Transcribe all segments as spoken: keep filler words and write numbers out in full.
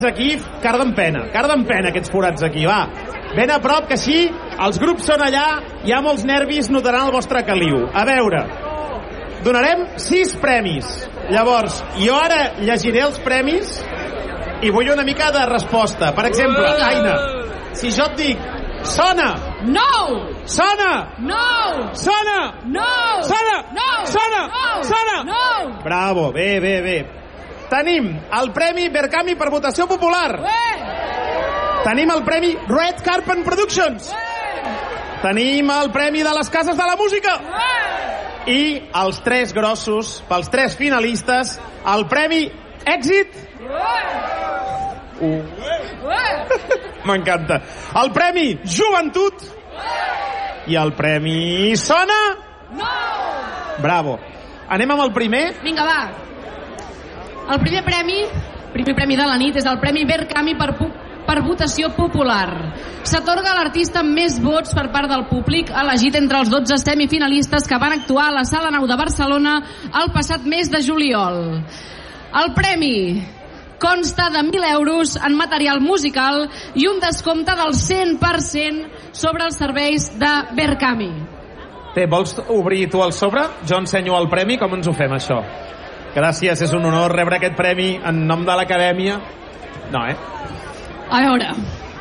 Aquí, car d'empena, car d'empena aquests forats aquí, va. Ben a prop, que així els grups són allà, hi ha molts nervis, notaran el vostre caliu. A veure, donarem sis premis. Llavors, jo ara llegiré els premis i vull una mica de resposta. Per exemple, Aina, si jo et dic sona, no, sona, no, sona, no, sona, no, sona, no, sona. no. Bravo, bé, bé, bé. Tenim el Premi Berkami per votació popular. Ué! Tenim el Premi Red Carpet Productions. Ué! Tenim el Premi de les Cases de la Música. Ué! I els tres grossos, pels tres finalistes, el Premi Èxit. Ué! Ué! M'encanta. El Premi Joventut. I el Premi Sona. No! Bravo. Anem amb el primer. Vinga, va. El primer premi, primer premi de la nit, és el Premi Berkami per, per votació popular. S'atorga a l'artista amb més vots per part del públic, elegit entre els dotze semifinalistes que van actuar a la Sala Nou de Barcelona el passat mes de juliol. El premi consta de mil euros en material musical i un descompte del cent per cent sobre els serveis de Berkami. Bé, vols obrir tu el sobre? Jo ensenyo el premi, com ens ho fem, això? Gràcies, és un honor rebre aquest premi en nom de l'acadèmia. No, eh? A veure.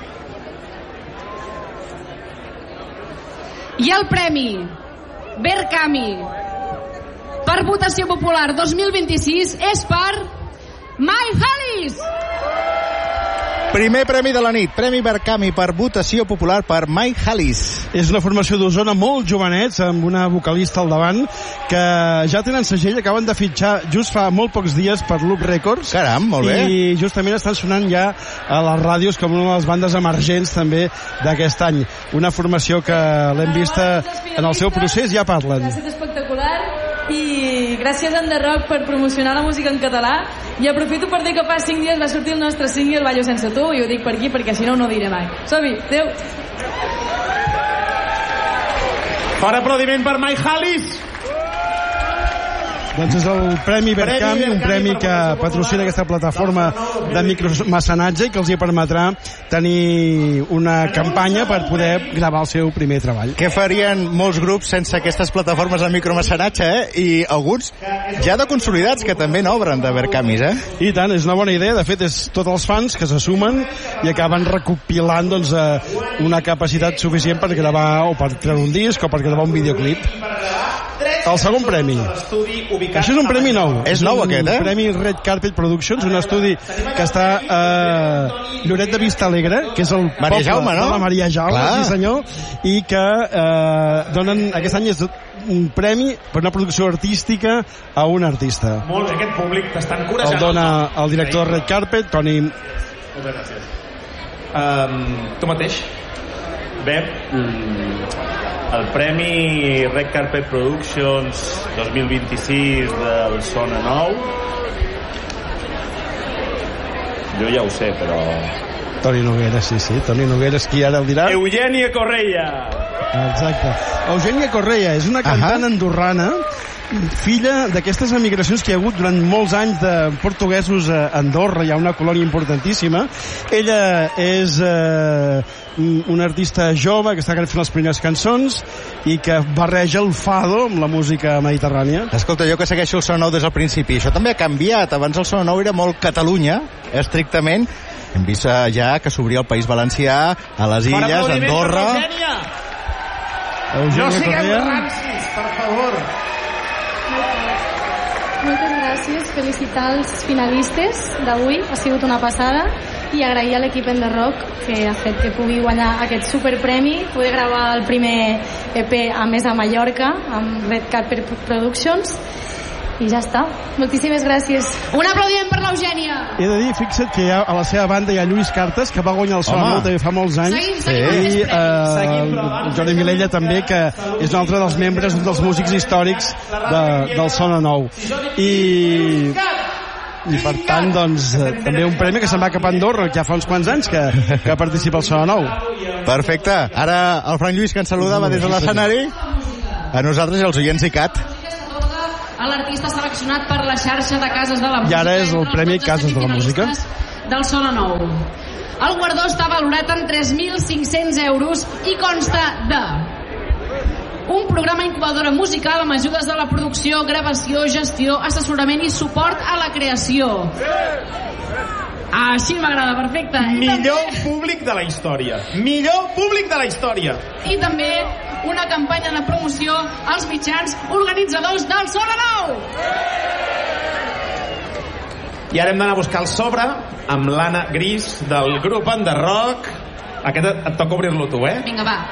I el premi Berkami per votació popular dos mil vint-i-sis és per My Hollies! Primer premi de la nit, Premi Berkami per votació popular per My Hollies. És una formació d'Osona molt jovenets, amb una vocalista al davant, que ja tenen segell, acaben de fitxar just fa molt pocs dies per Loop Records. Caram, molt bé. I justament estan sonant ja a les ràdios com una de les bandes emergents també d'aquest any. Una formació que l'hem vista en el seu procés, ja parlen. Ha estat espectacular i gràcies a Enderrock per promocionar la música en català, i aprofito per dir que fa cinc dies va sortir el nostre single Ballo sense tu, i ho dic per aquí perquè si no no ho diré mai. Som-hi, adeu. Fort aplaudiment per My Hollies. Doncs és el Premi Berkami, un premi que patrocina aquesta plataforma de micromecenatge i que els hi permetrà tenir una campanya per poder gravar el seu primer treball. Què farien molts grups sense aquestes plataformes de micromecenatge, eh? I alguns ja de consolidats que també n'obren de Berkamis, eh? I tant, és una bona idea. De fet, és tots els fans que se sumen i acaben recopilant doncs, una capacitat suficient per gravar o per treure un disc o per gravar un videoclip. El segon premi. Això és un premi nou. És nou aquest, eh? Un premi Red Carpet Productions, un estudi que està a Lloret de Vistalegre, que és el Maria poble Jaume, no? de la Maria Jaume, Clar. sí senyor, i que eh, donen, aquest any és un premi per una producció artística a un artista. Molt bé, aquest públic t'estan corejant. El dona el director de Red Carpet, Toni. Moltes gràcies. Um, tu mateix? Bé, el Premi Red Carpet Productions dos mil vint-i-sis del Sona Nou, jo ja ho sé, però... Toni Noguera, sí, sí, Toni Noguera és qui ara el dirà. Eugènia Correia. Exacte. Eugènia Correia és una cantant uh-huh. andorrana, filla d'aquestes emigracions que hi ha hagut durant molts anys de portuguesos a Andorra, hi ha una colònia importantíssima. Ella és eh, una artista jove que està fent les primeres cançons i que barreja el fado amb la música mediterrània. Escolta, jo que segueixo el Sona Nou des del principi, això també ha canviat. Abans el Sona Nou era molt Catalunya, estrictament. Hem vist ja que s'obria el País Valencià, a les Illes, a Andorra. Eugènia no siguem rancis, per favor. Moltes gràcies, felicitar els finalistes d'avui, ha sigut una passada, i agrair a l'equip Enderrock que ha fet que pugui guanyar aquest superpremi, poder gravar el primer E P a més a Mallorca amb Red Carpet Productions, i ja està. Moltíssimes gràcies. Un aplaudiment per l'Eugènia. He de dir, fixa't que hi ha, a la seva banda hi ha Lluís Cartes, que va guanyar el Sona Nou també fa molts anys. Seguim, seguim I eh, Jordi Vilella també, que és un altre dels membres, un dels músics històrics de, del Sona Nou. I... i per tant, doncs, eh, també un premi que se'n va cap a Andorra, que ja fa uns quants anys que, que participa al Sona Nou. Perfecte. Ara el Frank Lluís, que ens saludava des de l'escenari, a nosaltres i als oients I C A T. A l'artista seleccionat per la xarxa de Cases de la Música. I ara és el Premi Cases de la Música. del Sona Nou. El guardó està valorat en tres mil cinc-cents euros i consta de un programa incubadora musical amb ajudes de la producció, gravació, gestió, assessorament i suport a la creació. Així m'agrada, perfecte. Millor públic de la història. Millor públic de la història. I també una campanya de promoció als mitjans organitzadors del Sona Nou. I ara hem d'anar a buscar el sobre amb l'Anna Gris del grup Enderrock. Aquest et toca obrir-lo tu, eh? Vinga, va.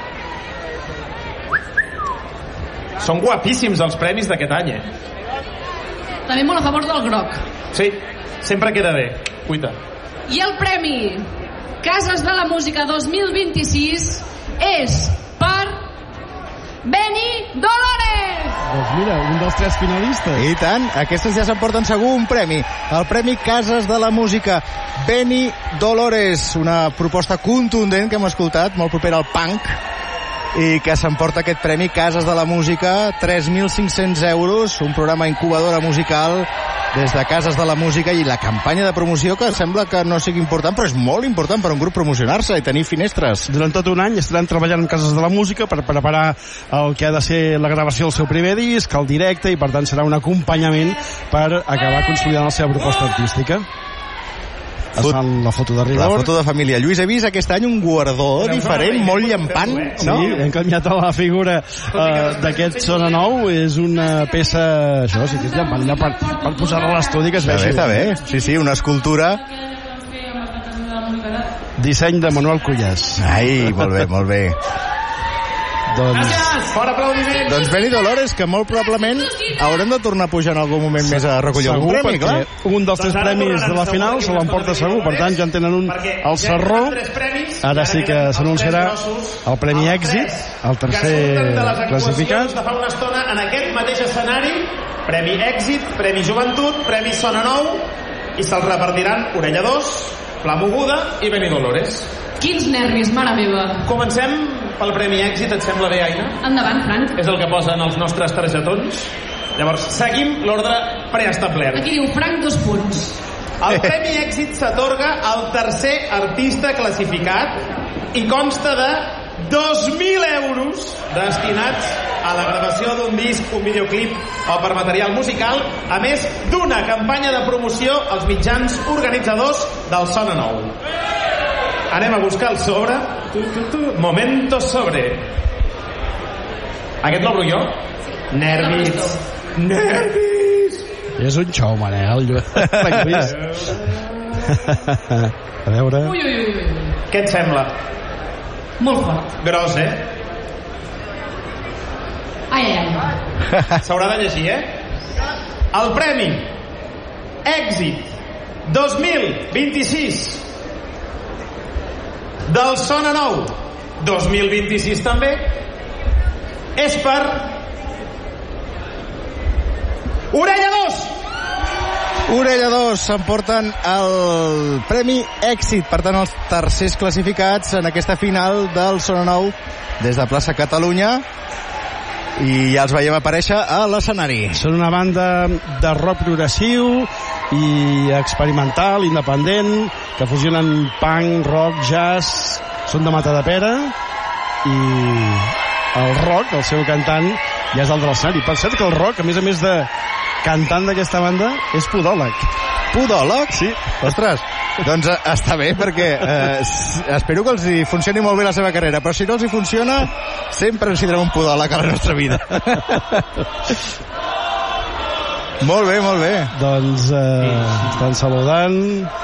Són guapíssims els premis d'aquest any, eh? També molt a favor del groc. Sí, sempre queda bé. Cuita. I el premi Cases de la Música dos mil vint-i-sis és per Benny Dolores. Doncs mira, un dels tres finalistes. I tant, aquestes ja s'emporten segur un premi. El Premi Cases de la Música. Benny Dolores, una proposta contundent que hem escoltat, molt propera al punk, i que s'emporta aquest premi Cases de la Música, tres mil cinc-cents euros, un programa incubadora musical des de Cases de la Música, i la campanya de promoció, que sembla que no sigui important, però és molt important per un grup promocionar-se i tenir finestres. Durant tot un any estaran treballant amb Cases de la Música per preparar el que ha de ser la gravació del seu primer disc, el directe, i per tant serà un acompanyament per acabar consolidant la seva proposta artística. Fot... la foto de rigor. La foto de família. Lluís, he vist aquest any un guardó diferent, molt llampant, no? Sí, hem canviat la figura uh, d'aquest Sona Nou. És una peça, això, sí que és llampant, per, per posar-la a l'estudi, que es vegi. Està bé, està bé. Sí, sí, una escultura. Disseny de Manuel Cuyàs. Ai, molt bé, molt bé. Doncs... Fora aplaudiments! Doncs Benny Dolores, que molt probablement haurem de tornar a pujar en algun moment més a recollir segur, algun premi, clar. Un dels tres premis de la final se l'emporta segur, per tant ja en tenen un al Sarró. Ara sí que s'anunciarà el Premi Èxit, el tercer classificat. De fa una estona en aquest mateix escenari, Premi Èxit, Premi Joventut, Premi Sona Nou, i se'ls repartiran Orella dos, Pla Moguda i Benny Dolores. Quins nervis, mare meva. Comencem pel Premi Èxit, et sembla bé, Aina? Endavant, Frank. És el que posen els nostres targetons. Llavors, seguim l'ordre preestablert. Aquí diu Frank, dos punts. El Premi Èxit s'atorga al tercer artista classificat i consta de dos mil euros destinats a la gravació d'un disc, un videoclip o per material musical, a més d'una campanya de promoció als mitjans organitzadors del Sona Nou. Anem a buscar el sobre. Tu, tu, tu. Momento sobre. Aquest l'obro jo? Nervis. Nervis. És un xou, Manel. A veure... Ui, ui, ui. Què et sembla? Molt fort. Gros, eh? Ai, ai, ai. S'haurà de llegir, eh? El Premi Èxit dos mil vint-i-sis del Sona Nou dos mil vint-i-sis també és per Orella dos. Orella dos s'emporten el Premi Èxit, per tant els tercers classificats en aquesta final del Sona Nou des de Plaça Catalunya, i ja els veiem aparèixer a l'escenari. Són una banda de rock progressiu i experimental, independent, que fusionen punk, rock, jazz. Són de Matadepera, i el rock, el seu cantant, ja és dalt de l'escenari. Per cert que el rock, a més a més de cantant d'aquesta banda, és podòleg. Podòleg? Sí. Ostres, doncs eh, està bé, perquè eh, espero que els hi funcioni molt bé la seva carrera, però si no els hi funciona, sempre necessitarem un podòleg a la nostra vida. Molt bé, molt bé. Doncs eh, estan saludant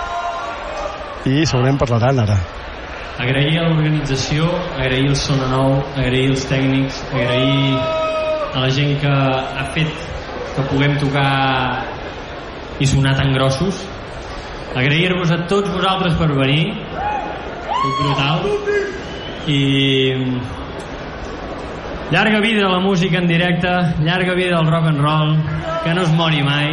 i segurament parlaran ara. Agrair a l'organització, agrair el Sona Nou, agrair els tècnics, agrair a la gent que ha fet que puguem tocar i sonar tan grossos. Agrair-vos a tots vosaltres per venir, és brutal, i llarga vida a la música en directe, llarga vida al rock and roll, que no es mori mai,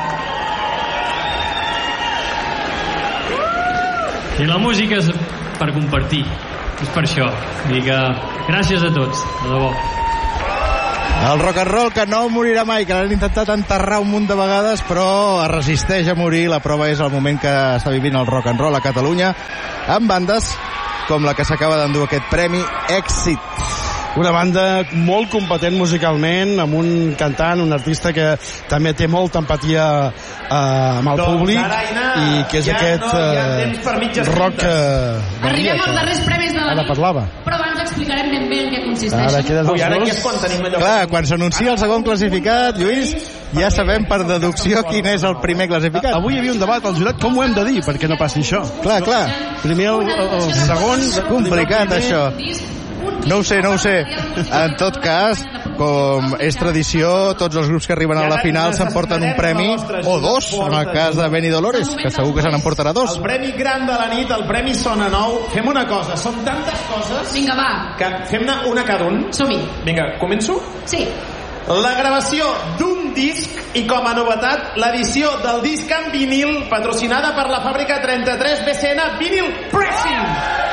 i la música és per compartir, és per això. Vull dir que gràcies a tots, de debò. El rock and roll que no morirà mai, que l'han intentat enterrar un munt de vegades, però es resisteix a morir. La prova és el moment que està vivint el rock and roll a Catalunya, amb bandes com la que s'acaba d'endur aquest premi, Èxit. Una banda molt competent musicalment, amb un cantant, un artista que també té molta empatia eh, amb el doncs, públic, Araina, i que és ja aquest no hi ha temps per mitges rock eh, Arribem als darrers premis de la ara nit, parlava. però abans explicarem ben bé en què consisteix. Ara queden Ui, els ara aquí és dos. quan tenim allò... Clar, quan s'anuncia el segon classificat, Lluís, ja sabem per deducció quin és el primer classificat. Avui hi havia un debat al jurat, com ho hem de dir perquè no passi això. Clar, clar. Primer el, el, el segon, Complicat, això. No ho sé, no ho sé. En tot cas, com és tradició, tots els grups que arriben a la final s'emporten un premi, o dos, en el cas de Benny Dolores, que segur que se n'emportarà dos. El premi gran de la nit, el premi Sona Nou. Fem una cosa, són tantes coses... Vinga, va. Que fem-ne una cada un. Som-hi. Vinga, començo? Sí. La gravació d'un disc i, com a novetat, l'edició del disc en vinil patrocinada per la fàbrica trenta-tres B C N Vinyl Pressing.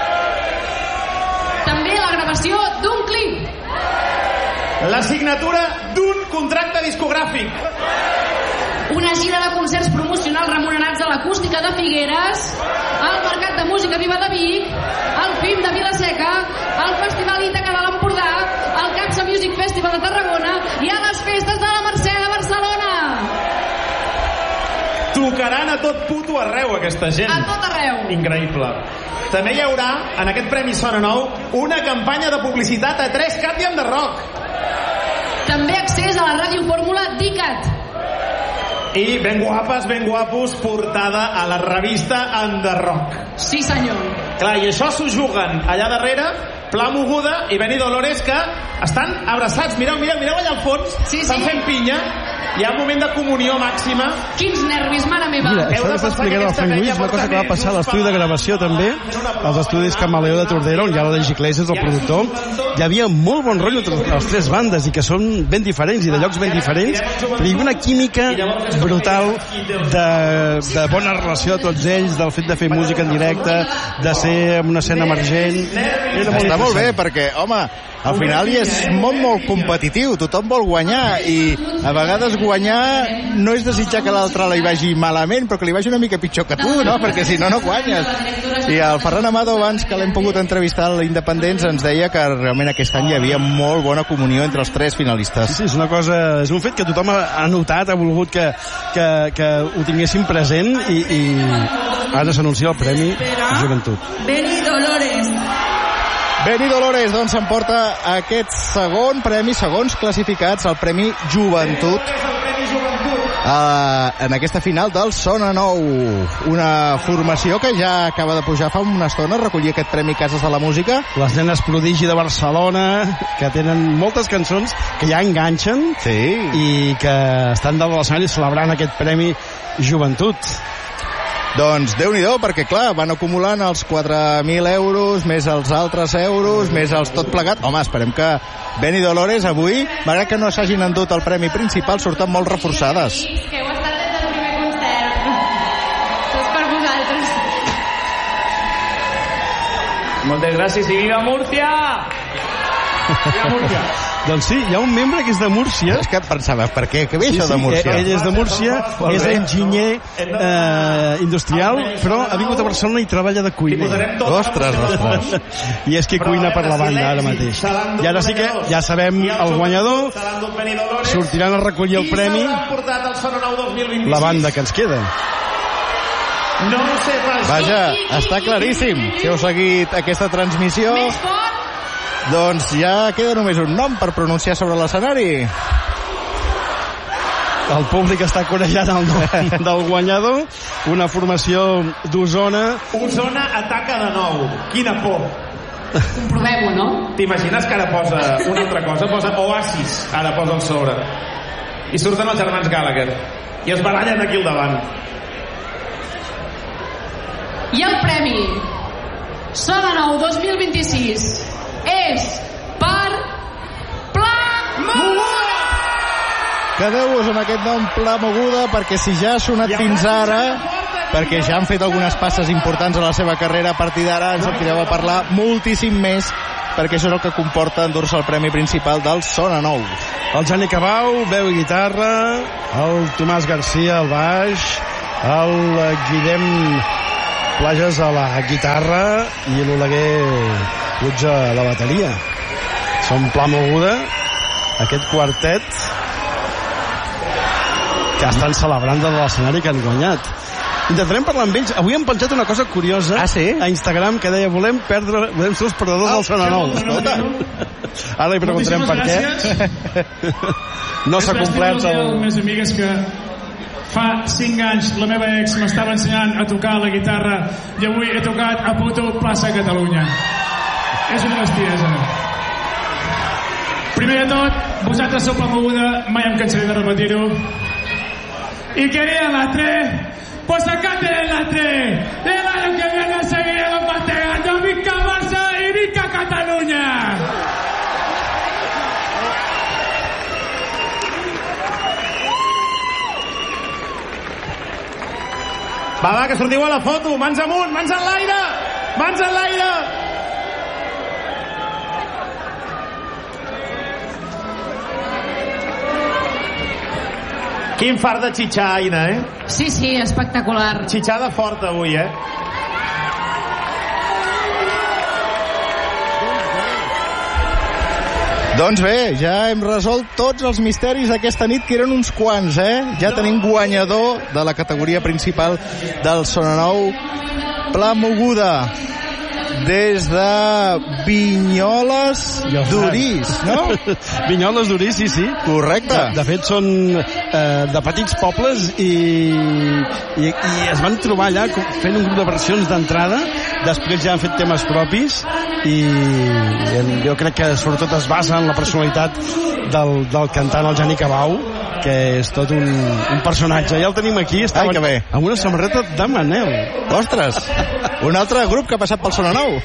També la gravació d'un clip. La signatura d'un contracte discogràfic. Una gira de concerts promocionals remunerats a l'Acústica de Figueres, al Mercat de Música Viva de Vic, al F I M de Vila-seca, al Festival Ítaca de l'Empordà, al Capsa Music Festival de Tarragona i a les festes de la Mercè de Barcelona. Tocaran a tot puto arreu, aquesta gent. A tot arreu. Increïble. També hi haurà, en aquest Premi Sona Nou, una campanya de publicitat a tres Cat i de Rock. També accés a la radiofórmula d'ICAT. I ben guapes, ben guapos, portada a la revista En The Rock. Sí, senyor. Clar, i això s'ho juguen allà darrere, Pla Moguda i Benny Dolores, que estan abraçats. Mireu, mireu, mireu allà al fons. Sí, estan sí. fent pinya. Hi ha un moment de comunió màxima. Quins nervis, mare meva. Mira, això que està explicant el Frank Lluís, una cosa que va passar a l'estudi de gravació també, als estudis Camaleó de Tordera, on hi ha l'Aleix Iglesias, el productor. Hi havia molt bon rotllo entre les tres bandes i que són ben diferents i de llocs ben diferents, però hi havia una química brutal de, de bona relació a tots ells, del fet de fer música en directe, de ser en una escena emergent. Era molt Està molt bé, perquè, home, al final hi és molt, molt competitiu, tothom vol guanyar, i a vegades guanyar no és desitjar que l'altre li vagi malament, però que li vagi una mica pitjor que tu, no? Perquè si no, no guanyes. I el Ferran Amado, abans que l'hem pogut entrevistar a l'Independents, ens deia que realment aquest any hi havia molt bona comunió entre els tres finalistes. Sí, és una cosa, és un fet que tothom ha notat, ha volgut que, que, que ho tinguéssim present, i, i ara s'anuncia el Premi Joventut. Benny Dolores. Benny Dolores, doncs, s'emporta aquest segon premi, segons classificats, el Premi Joventut, uh, en aquesta final del Sona Nou. Una formació que ja acaba de pujar fa una estona a recollir aquest Premi Cases de la Música. Les nenes prodigi de Barcelona, que tenen moltes cançons que ja enganxen, sí, i que estan dalt de l'escenari celebrant aquest Premi Joventut. Doncs Déu-n'hi-do, perquè clar, van acumulant els quatre mil euros, més els altres euros, més els tot plegat. Home, esperem que Benny Dolores avui, malgrat que no s'hagin endut el premi principal, surten molt reforçades. Que heu estat des del primer concert. Això és per vosaltres. Moltes gràcies i viva Múrcia! Viva Múrcia! Doncs sí, hi ha un membre que és de Múrcia. És que pensava, per què? Què ve Sí, això de sí, Múrcia? ell és de Múrcia, és enginyer eh, industrial, però ha vingut a Barcelona i treballa de cuiner. Ostres, ostres. I és qui cuina per la banda ara mateix. I ara sí que ja sabem el guanyador, sortiran a recollir el premi la banda que ens queda. No ho sé pas. Vaja, està claríssim. Si heu seguit aquesta transmissió, Més fort. doncs ja queda només un nom per pronunciar sobre l'escenari. El públic està corejant el nom del guanyador, una formació d'Osona. Osona ataca de nou. Quina por. Comprovem-ho, no? T'imagines que ara posa una altra cosa? Posa Oasis, ara posa el sobre. I surten els germans Gallagher. I es barallen aquí al davant. I el premi Sona Nou dos mil vint-i-sis és per Pla Moguda. Quedeu-vos amb aquest nom Pla Moguda, perquè si ja ha sonat fins ara, perquè ja han fet algunes passes importants a la seva carrera, a partir d'ara ens sentireu a parlar moltíssim més perquè això és el que comporta endur-se el premi principal del Sona Nou. El Jani Cabau, veu i guitarra, el Tomàs Garcia al baix, el Guillem Plages a la guitarra i l'Oleguer Puig a la bateria. Són Pla Moguda, aquest quartet que estan celebrant de l'escenari que han guanyat. Intentarem parlar amb ells. Avui hem penjat una cosa curiosa ah, sí? a Instagram que deia volem perdre, volem ser els perdedors oh, del Sona Nou. No, no, no. Ara li preguntarem per què. No s'ha complert el... Més amigues que fa cinc anys la meva ex m'estava ensenyant a tocar la guitarra i avui he tocat a puto plaça Catalunya. És una bestiesa. Primer de tot, vosaltres sou Pla Moguda, mai em cansaré de repetir-ho. Y quería la tres, pues sacate la tres. El año que viene seguiremos mastegando Visca Barça y Visca Catalunya. Va, va, que sortiu a la foto. Mans amunt, mans en l'aire. Mans en l'aire. Quin fart de xitxar, Aina, eh? Sí, sí, espectacular. Xitxada forta avui, eh? Doncs bé, ja hem resolt tots els misteris d'aquesta nit, que eren uns quants, eh? Ja tenim guanyador de la categoria principal del Sona Nou, Pla Moguda, des de Vinyoles d'Orís, no? Vinyoles d'Orís, sí, sí. Correcte. De, de fet, són eh, de petits pobles i, i, i es van trobar allà fent un grup de versions d'entrada. Després ja han fet temes propis i, i jo crec que sobretot es basa en la personalitat del, del cantant, el Jani Cabau, que és tot un, un personatge. Ja el tenim aquí, estava Ai, que bé. amb una samarreta de Manel. Ostres, un altre grup que ha passat pel Sona Nou.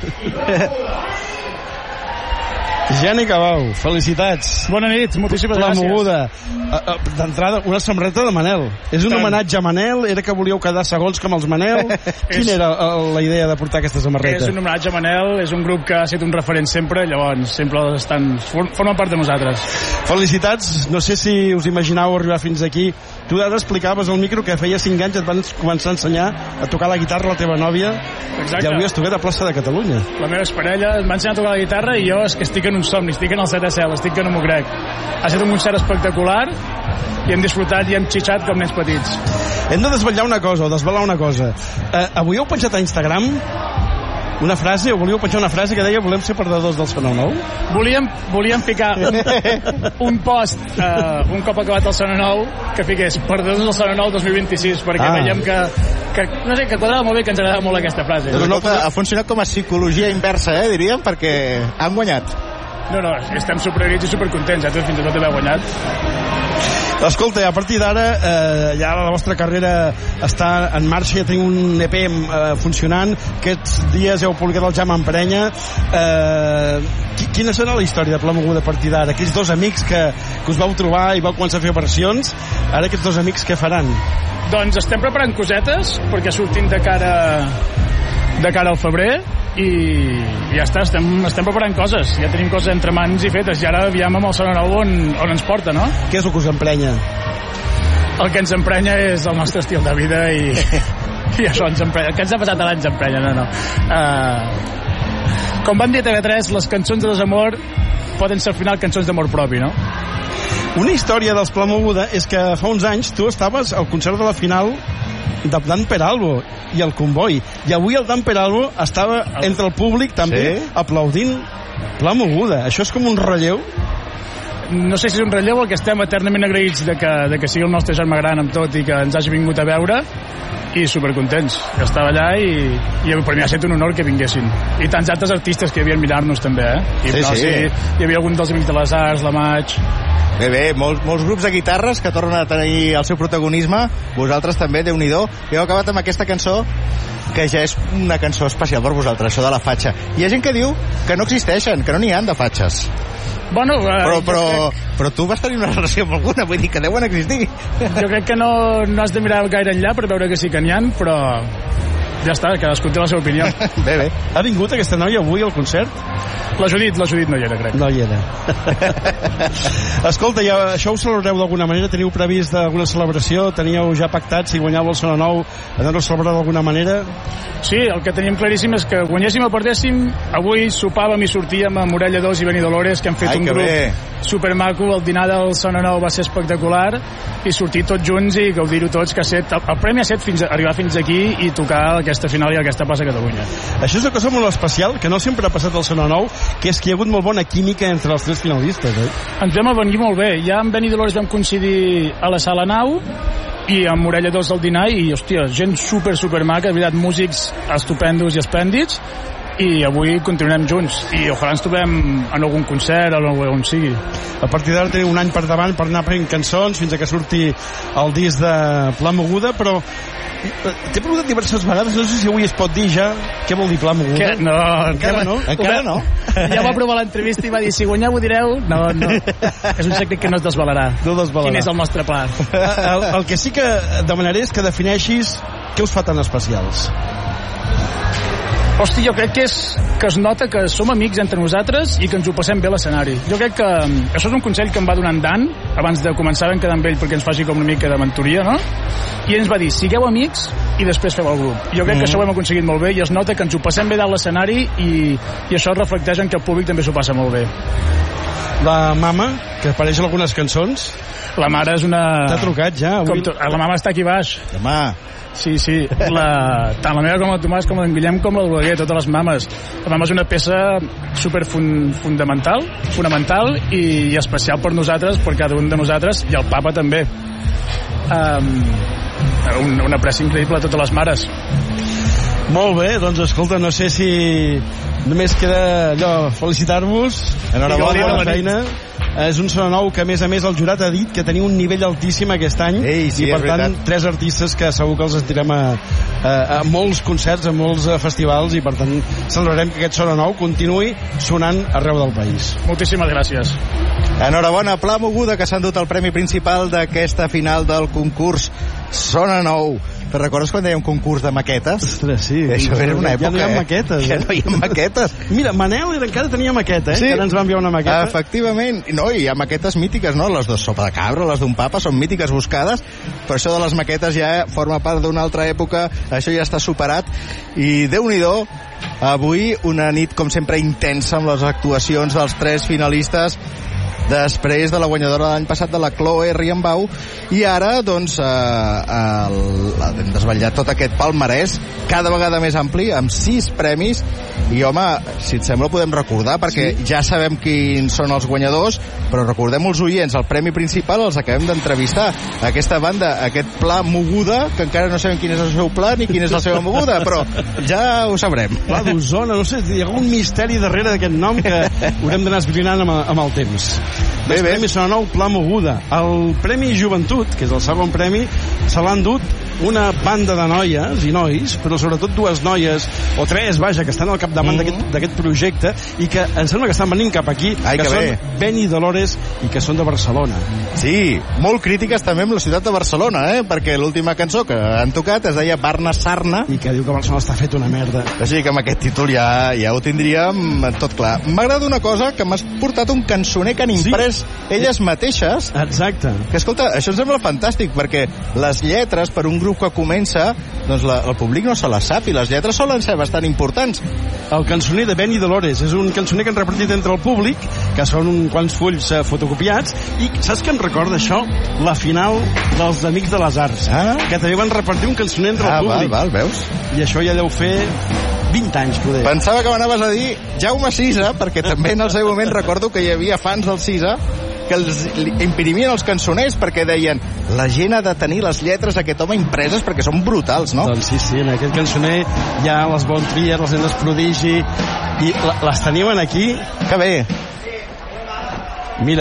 Jani Cabau, felicitats. Bona nit, moltíssimes La gràcies. Moguda. D'entrada, una samarreta de Manel. És un Tant. homenatge a Manel? Era que volíeu quedar segons com els Manel? Quina era eh, la idea de portar aquesta samarreta? És un homenatge a Manel, és un grup que ha estat un referent sempre, llavors sempre estan, formen part de nosaltres. Felicitats, no sé si us imaginàveu arribar fins aquí. Tu ara explicaves al micro que feia cinc anys et van començar a ensenyar a tocar la guitarra a la teva nòvia. Exacte. I avui has tocat a plaça de Catalunya. La meva exparella em va ensenyar a tocar la guitarra i jo és que estic en un somni, estic en el setè cel, estic que no m'ho crec. Ha estat un concert espectacular i hem disfrutat i hem xitxat com nens petits. Hem de desvetllar una cosa, o desvelar una cosa. Eh, avui heu penjat a Instagram una frase, o volíeu penjar una frase que deia volem ser perdedors del Sona Nou? Volíem, volíem ficar un, un post uh, un cop acabat el Sona Nou que fiqués perdedors del Sona Nou dos mil vint-i-sis perquè Ah. veiem que, que no sé, que quadrava molt bé, que ens agradava molt aquesta frase. Però no, ha funcionat com a psicologia inversa, eh, diríem, perquè han guanyat. No, no, estem superagraïts i supercontents, ja, fins i tot haver guanyat. Escolta, a partir d'ara eh, ja la vostra carrera està en marxa, ja teniu un E P eh, funcionant, aquests dies heu publicat el Jam Emprenya. eh, quina serà la història de Pla Moguda a partir d'ara? Aquells dos amics que, que us vau trobar i vau començar a fer versions, ara aquests dos amics què faran? Doncs estem preparant cosetes perquè sortim de cara de cara al febrer i ja està, estem, estem preparant coses, ja tenim coses entre mans i fetes i ara aviam amb el Sona Nou on, on ens porta, no? Què és el que us emprenya? El que ens emprenya és el nostre estil de vida i, i això ens emprenya. El que ens ha passat a l'any ens emprenya, no, no. Uh, com van dir a T V tres, les cançons de desamor poden ser al final cançons d'amor propi, no? Una història dels Pla Moguda és que fa uns anys tu estaves al concert de la final de Dan Peralbo i el Comboi, i avui el Dan Peralbo estava entre el públic també sí? aplaudint Pla Moguda. Això és com un relleu? No sé si és un relleu, el que estem eternament agraïts de que, de que sigui el nostre germà gran amb tot i que ens hagi vingut a veure i supercontents. Jo estava allà i, i per mi ha estat un honor que vinguessin. I tants altres artistes que hi havien mirar-nos també, eh? I Sí, sí. Hi havia algun dels Amics de les Arts, la Maig... Bé, bé, molts, molts grups de guitarres que tornen a tenir el seu protagonisme. Vosaltres també, Déu-n'hi-do. I heu acabat amb aquesta cançó que ja és una cançó especial per vosaltres, això de la fatxa. Hi ha gent que diu que no existeixen, que no n'hi ha de fatxes. Bueno, eh, Però, però, crec, però tu vas tenir una relació amb alguna, vull dir que deuen existir. jo crec que no, no has de mirar gaire enllà per veure que sí que n'hi ha, però ja està, cadascú té la seva opinió. Bé, bé. Ha vingut aquesta noia avui al concert? La Judit, la Judit no hi era, crec. No hi era. Escolta, ja, això ho celebreu d'alguna manera? Teniu previst alguna celebració? Teníeu ja pactat si guanyava el Sona Nou anar-ho a celebrar d'alguna manera? Sí, el que teníem claríssim és que guanyéssim o perdéssim, avui sopàvem i sortíem a Morella dos i Benidolores, que hem fet Ai, un que grup bé. supermaco. El dinar del Sona Nou va ser espectacular i sortir tots junts i gaudir-ho tots, que ha set, el, el premi ha set fins a, arribar fins aquí i tocar aquesta final i aquesta plaça a Catalunya. Això és una cosa molt especial, que no sempre ha passat al Sona Nou, que és que hi ha hagut molt bona química entre els tres finalistes, eh? Ens vam avenir molt bé. Ja amb Benidolores vam coincidir a la Sala Nau i amb Morella dos al dinar i, hòstia, gent super, super maca, de veritat, músics estupendos i esplèndids, i avui continuem junts i ojalà ens trobem en algun concert o on sigui. A partir d'ara teniu un any per davant per anar prenent cançons fins a que surti el disc de Pla Moguda, però t'he preguntat diverses vegades, no sé si avui es pot dir ja què vol dir Pla Moguda. Que? No, encara no? Encara no? Ja va provar l'entrevista i va dir, si guanyeu ho direu? No, no. És un secret que no es desvelarà. No desvelarà. Quin és el nostre pla? El, el que sí que demanaré és que defineixis què us fa tan especials. Hosti, jo crec que és que es nota que som amics entre nosaltres i que ens ho passem bé a l'escenari. Jo crec que això és un consell que em va donant Dan abans de començar a quedar amb ell perquè ens faci com una mica de mentoria, no? I ens va dir, sigueu amics i després feu el grup. Jo crec mm. que això ho hem aconseguit molt bé i es nota que ens ho passem bé dalt l'escenari i, i això es reflecteix en que el públic també s'ho passa molt bé. La mama, que apareix en algunes cançons. La mare és una... T'ha trucat ja? Avui? To... La mama està aquí baix. Demà. Sí, sí, la, tant la meva com el Tomàs com el Guillem com el Balaguer, totes les mames. La mama és una peça super fun, fundamental, fonamental i, i especial per nosaltres, per cada un de nosaltres, i el papa també. Um, un, una pressa increïble a totes les mares. Molt bé, doncs escolta, no sé si només queda allò, felicitar-vos. Enhorabona, bona feina. És un Sona Nou que a més a més el jurat ha dit que tenia un nivell altíssim aquest any. Ei, sí, i per tant veritat. tres artistes que segur que els estirem a, a, a molts concerts, a molts festivals, i per tant celebrarem que aquest Sona Nou continuï sonant arreu del país. Moltíssimes gràcies. Enhorabona, Pla Moguda, que s'han dut el premi principal d'aquesta final del concurs Sona Nou. Te recordes quan dèiem concurs de maquetes? Ostres, sí. Això era una època, ja no hi ha eh? maquetes, Ja eh? no hi ha maquetes. Mira, Manel encara tenia maqueta, eh? Sí. Que ara ens va enviar una maqueta. Efectivament. No, hi ha maquetes mítiques, no? Les de Sopa de Cabra, les d'un Papa, són mítiques buscades, però això de les maquetes ja forma part d'una altra època, això ja està superat, i Déu-n'hi-do, avui una nit, com sempre, intensa amb les actuacions dels tres finalistes, després de la guanyadora de l'any passat de la Chloe Rienbau, i ara doncs eh, el, hem desvetllat tot aquest palmarès cada vegada més ampli, amb sis premis, i home, si et sembla podem recordar, perquè sí. Ja sabem quins són els guanyadors, però recordem els oients, el premi principal els acabem d'entrevistar, aquesta banda, aquest Pla Moguda, que encara no sabem quin és el seu pla ni quina és la seva moguda, però ja ho sabrem. Pla d'Osona, no sé, hi ha algun misteri darrere d'aquest nom que haurem d'anar esbrinant amb, amb el temps. Bé, el bé. Premi Sona Nou Pla Moguda. El Premi Joventut, que és el segon premi, se l'han dut una banda de noies i nois, però sobretot dues noies, o tres, vaja, que estan al capdavant mm. d'aquest projecte i que em sembla que estan venint cap aquí, Ai, que, que són bé. Benidolores i que són de Barcelona. Sí, molt crítiques també amb la ciutat de Barcelona, eh? Perquè l'última cançó que han tocat es deia Barna Sarna. I que diu que Barcelona està fet una merda. Així que amb aquest títol ja, ja ho tindríem tot clar. M'agrada una cosa, que m'has portat un cançoner que han imprès sí. elles mateixes. Exacte. Que escolta, això em sembla fantàstic, perquè les lletres, per un grup que comença, doncs la, el públic no se les sap, i les lletres solen ser bastant importants. El cançoner de Benidolores és un cançoner que han repartit entre el públic, que són uns quants fulls eh, fotocopiats, i saps què em recorda això? La final dels Amics de les Arts, ah. que també van repartir un cançoner entre ah, el públic. Val, val, veus? I això ja deu fer vint anys, poder. Pensava que m'anaves a dir Jaume Sisa, perquè també en el seu moment recordo que hi havia fans del Sisa que els imprimien els cançoners perquè deien, la gent ha de tenir les lletres d'aquest home impreses perquè són brutals, no? Doncs sí, sí, en aquest cançoner hi ha les Bon Trier, les Nenes Prodigi, i les tenim aquí. Que bé. Mira,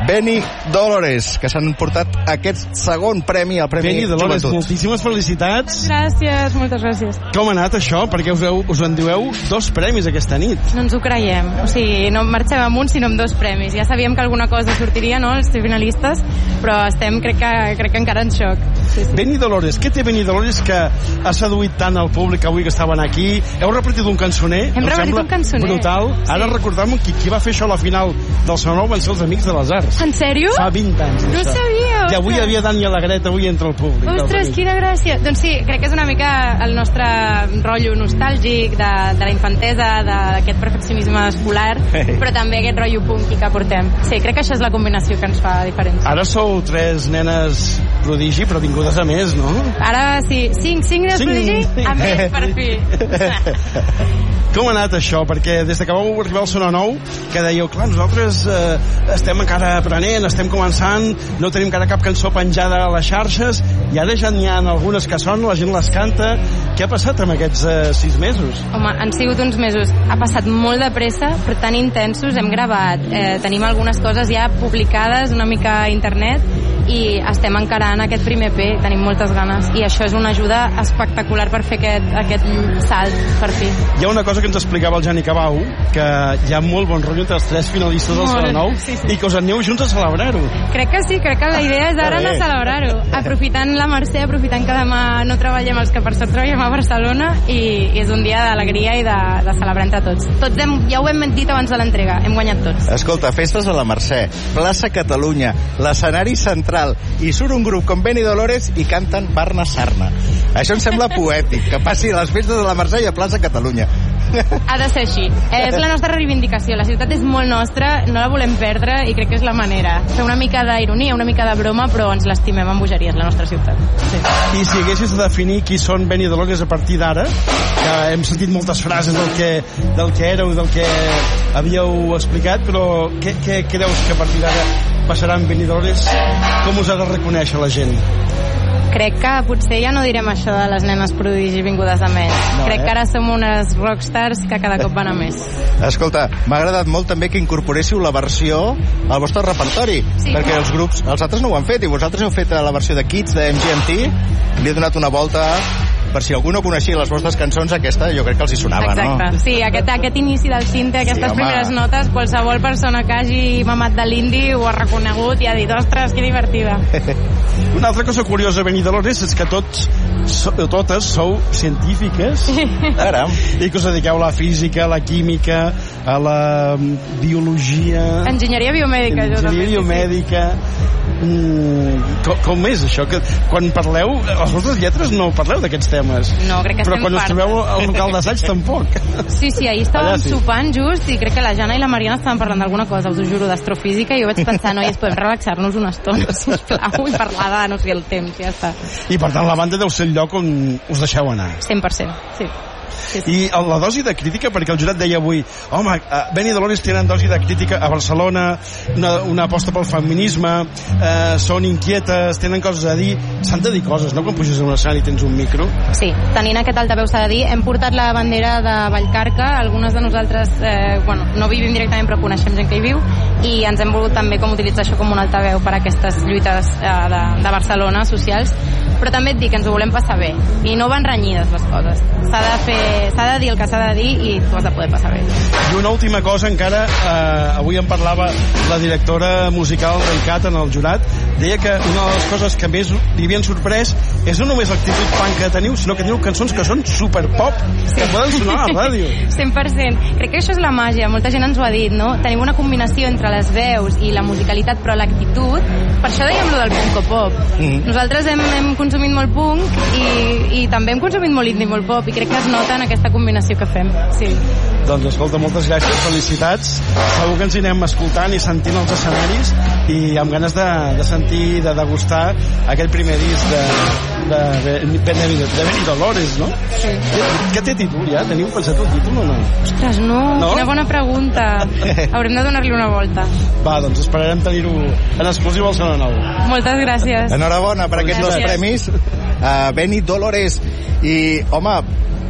Benny Dolores, que s'han portat aquest segon premi, el Premi Benny Dolores, Joventut. moltíssimes felicitats. Gràcies, moltes gràcies. Com ha anat això? Perquè us, veu, us endueu dos premis aquesta nit. No ens ho creiem. O sigui, no marxem amb un, sinó amb dos premis. Ja sabíem que alguna cosa sortiria, no?, els finalistes, però estem, crec que, crec que encara en xoc. Sí, sí. Benny Dolores, què té Benny Dolores que ha seduït tant al públic avui que estaven aquí? Heu repetit un cançoner? Hem repetit un cançoner. Brutal. Sí. Ara recordem qui, qui va fer això a la final del Sonou van ser els Amics de les Arts. En sèrio? Fa vint anys. No això. sabia. I avui hi havia Dani Alegret avui entre el públic. Ostres, quina gràcia. Doncs sí, crec que és una mica el nostre rotllo nostàlgic de, de la infantesa, d'aquest perfeccionisme escolar, però també aquest rotllo punky que portem. Sí, crec que això és la combinació que ens fa diferents. Ara sou tres nenes prodigi, però vingudes a més, no? Ara sí, cinc, cinc nenes prodigi, a més, per fi. Com ha anat això? Perquè des que vau arribar al Sona Nou, que dèieu, clar, nosaltres eh, estem encara aprenent, estem començant, no tenim encara cap cançó penjada a les xarxes, i ara ja n'hi ha algunes que sonen, la gent les canta. Què ha passat amb aquests eh, sis mesos? Home, han sigut uns mesos. Ha passat molt de pressa, però tan intensos. Hem gravat, eh, tenim algunes coses ja publicades una mica a internet, i estem encarant aquest primer E P, tenim moltes ganes, i això és una ajuda espectacular per fer aquest, aquest salt, per fi. Hi ha una cosa que ens explicava el Jani Cabau, que hi ha molt bon rotllo entre els tres finalistes del Sona Nou, sí, sí. I que us aneu junts a celebrar-ho. Crec que sí, crec que la idea és ara anar a celebrar-ho, aprofitant la Mercè, aprofitant que demà no treballem els que per sort treballem a Barcelona, i, i és un dia d'alegria i de, de celebrar entre tots. Tots hem, ja ho hem dit abans de l'entrega, hem guanyat tots. Escolta, festes a la Mercè, plaça Catalunya, l'escenari central, i surt un grup com Benny Dolores i canten Barna Sarna. Això em sembla poètic, que passi a les festes de la Mercè i a plaça Catalunya. Ha de ser així. Eh, és la nostra reivindicació. La ciutat és molt nostra, no la volem perdre, i crec que és la manera. Fer una mica d'ironia, una mica de broma, però ens l'estimem amb bogeries, la nostra ciutat. Sí. I si haguessis de definir qui són Benny Dolores a partir d'ara, que hem sentit moltes frases del que, del que éreu, del que havíeu explicat, però què, què creus que a partir d'ara passarà amb Benny Dolores? Com us ha de reconèixer la gent? Crec que potser ja no direm això de les nenes prodigi vingudes a més. No, Crec eh? que ara som unes rockstars que cada cop van a més. Escolta, m'ha agradat molt també que incorporéssiu la versió al vostre repertori, sí, perquè els grups, els altres no ho han fet, i vosaltres heu fet la versió de Kids, de M G M T, li he donat una volta, per si algú no coneixia les vostres cançons, aquesta jo crec que els hi sonava, Exacte. no? Sí, aquest, aquest inici del cinte, aquestes sí, primeres notes, qualsevol persona que hagi mamat de l'indi ho ha reconegut i ha dit, ostres, que divertida. Una altra cosa curiosa, Benny Dolores, és que tots, so, totes sou científiques, Caram. i que us dediqueu a la física, a la química, a la biologia... Enginyeria biomèdica, Enginyeria jo també. biomèdica... Mm, com, com és això? Que quan parleu, les vostres lletres no parleu d'aquests temes. No, crec que Però estem quan us trobeu al local d'assaig tampoc. Sí, sí, ahir estàvem sí. sopant just i crec que la Jana i la Mariana estaven parlant d'alguna cosa, us ho juro, d'astrofísica, i jo vaig pensar, noies, podem relaxar-nos una estona, sisplau, i parlar de no sé el temps, ja està. I per tant la banda deu ser el lloc on us deixeu anar. cent per cent, sí. Sí, sí. I la dosi de crítica, perquè el jurat deia avui, home, Benny Dolores tenen dosi de crítica a Barcelona, una, una aposta pel feminisme, eh, són inquietes, tenen coses a dir, s'han de dir coses, no? Quan puges a un escenari i tens un micro. Sí, tenint aquest altaveu s'ha de dir, hem portat la bandera de Vallcarca, algunes de nosaltres, eh, bueno, no vivim directament però coneixem gent que hi viu, i ens hem volgut també com utilitzar això com un altaveu per a aquestes lluites eh, de, de Barcelona, socials, però també et dic que ens ho volem passar bé, i no van renyides les coses, s'ha de fer s'ha de dir el que s'ha de dir i t'ho has de poder passar bé. I una última cosa encara, eh, avui en parlava la directora musical Raicat en el jurat, deia que una de les coses que més li havien sorprès és no només l'actitud punk que teniu, sinó que teniu cançons que són superpop, sí. que poden sonar a la ràdio. cent per cent. Crec que això és la màgia, molta gent ens ho ha dit, no? Tenim una combinació entre les veus i la musicalitat, però l'actitud, per això dèiem lo del punk-o-pop. Mm-hmm. Nosaltres hem, hem consumit molt punk i, i també hem consumit molt indie, molt pop, i crec que es nota en aquesta combinació que fem. Sí. Doncs escolta, moltes gràcies, felicitats. Segur que ens hi anem escoltant i sentint els escenaris i amb ganes de, de sentir, de degustar aquest primer disc de, de, de, de, de Benny Dolores, no? Sí. Què, què té títol ja? Teniu pensat el títol o no? Ostres, no, no? Quina bona pregunta. Haurem de donar-li una volta. Va, doncs esperarem tenir-ho en exclusiu al Sona Nou. Moltes gràcies. Enhorabona per aquests dos premis. Uh, Benny Dolores. I, home,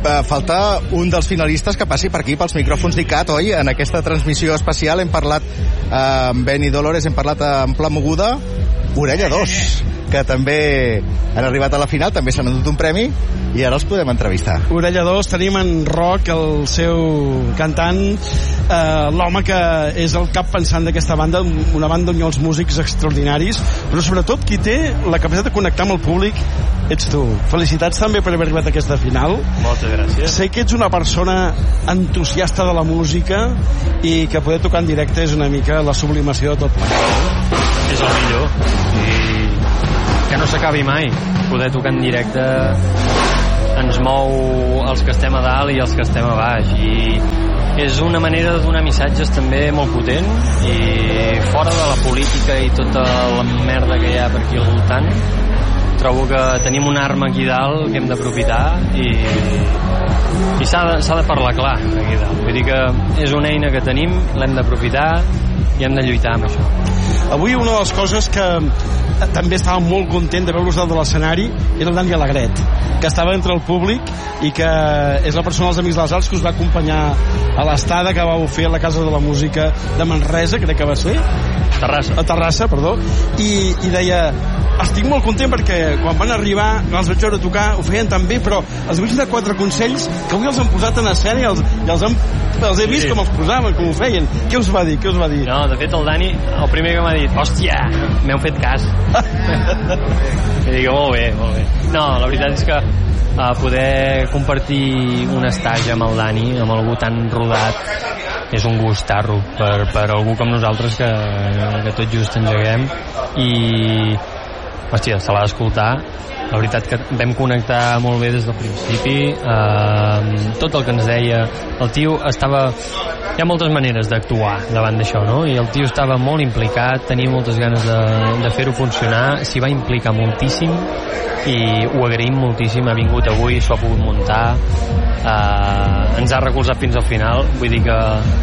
falta un dels finalistes que passi per aquí, pels micròfons d'I C A T, oi? En aquesta transmissió especial hem parlat eh, amb Benny Dolores, hem parlat amb Pla Moguda, Orella dos, que també han arribat a la final, també s'han endut un premi i ara els podem entrevistar. Orella dos, tenim en Roc, el seu cantant, eh, l'home que és el cap pensant d'aquesta banda, una banda on hi ha uns músics extraordinaris, però sobretot qui té la capacitat de connectar amb el públic ets tu. Felicitats també per haver arribat a aquesta final. Moltes gràcies. Sé que ets una persona entusiasta de la música i que poder tocar en directe és una mica la sublimació de tot plegat. És el millor. I que no s'acabi mai. Poder tocar en directe ens mou els que estem a dalt i els que estem a baix, i és una manera de donar missatges també molt potent, i fora de la política i tota la merda que hi ha per aquí al voltant, trobo que tenim una arma aquí dalt que hem d'aprofitar, i, i s'ha de, s'ha de parlar clar aquí dalt. Vull dir que és una eina que tenim, l'hem d'aprofitar i hem de lluitar amb això. Avui una de les coses que també estava molt content de veure-los dalt de l'escenari era el Dani Alegret, que estava entre el públic i que és la persona dels Amics de les Arts que us va acompanyar a l'estada que vau fer a la Casa de la Música de Manresa, crec que va ser Terrassa, a Terrassa, perdó, i, i deia, estic molt content perquè quan van arribar els vaig veure tocar, ho feien tan bé, però els vull de quatre consells que avui els han posat en escena i els, i els, han, els he vist sí. com els posaven, com ho feien. Què us va dir? Què us va dir? No, de fet el Dani, el primer que m'ha dit, hòstia, m'heu fet cas. I dic, molt bé, molt bé. No, la veritat és que uh, poder compartir un estatge amb el Dani, amb algú tan rodat, és un gustarro per, per algú com nosaltres que, que tot just engeguem, i hòstia, se l'ha d'escoltar. La veritat que vam connectar molt bé des del principi, eh, tot el que ens deia el tio estava, hi ha moltes maneres d'actuar davant d'això, no? I el tio estava molt implicat, tenia moltes ganes de, de fer-ho funcionar, s'hi va implicar moltíssim i ho agraïm moltíssim. Ha vingut avui, s'ho ha pogut muntar, eh, ens ha recolzat fins al final, vull dir que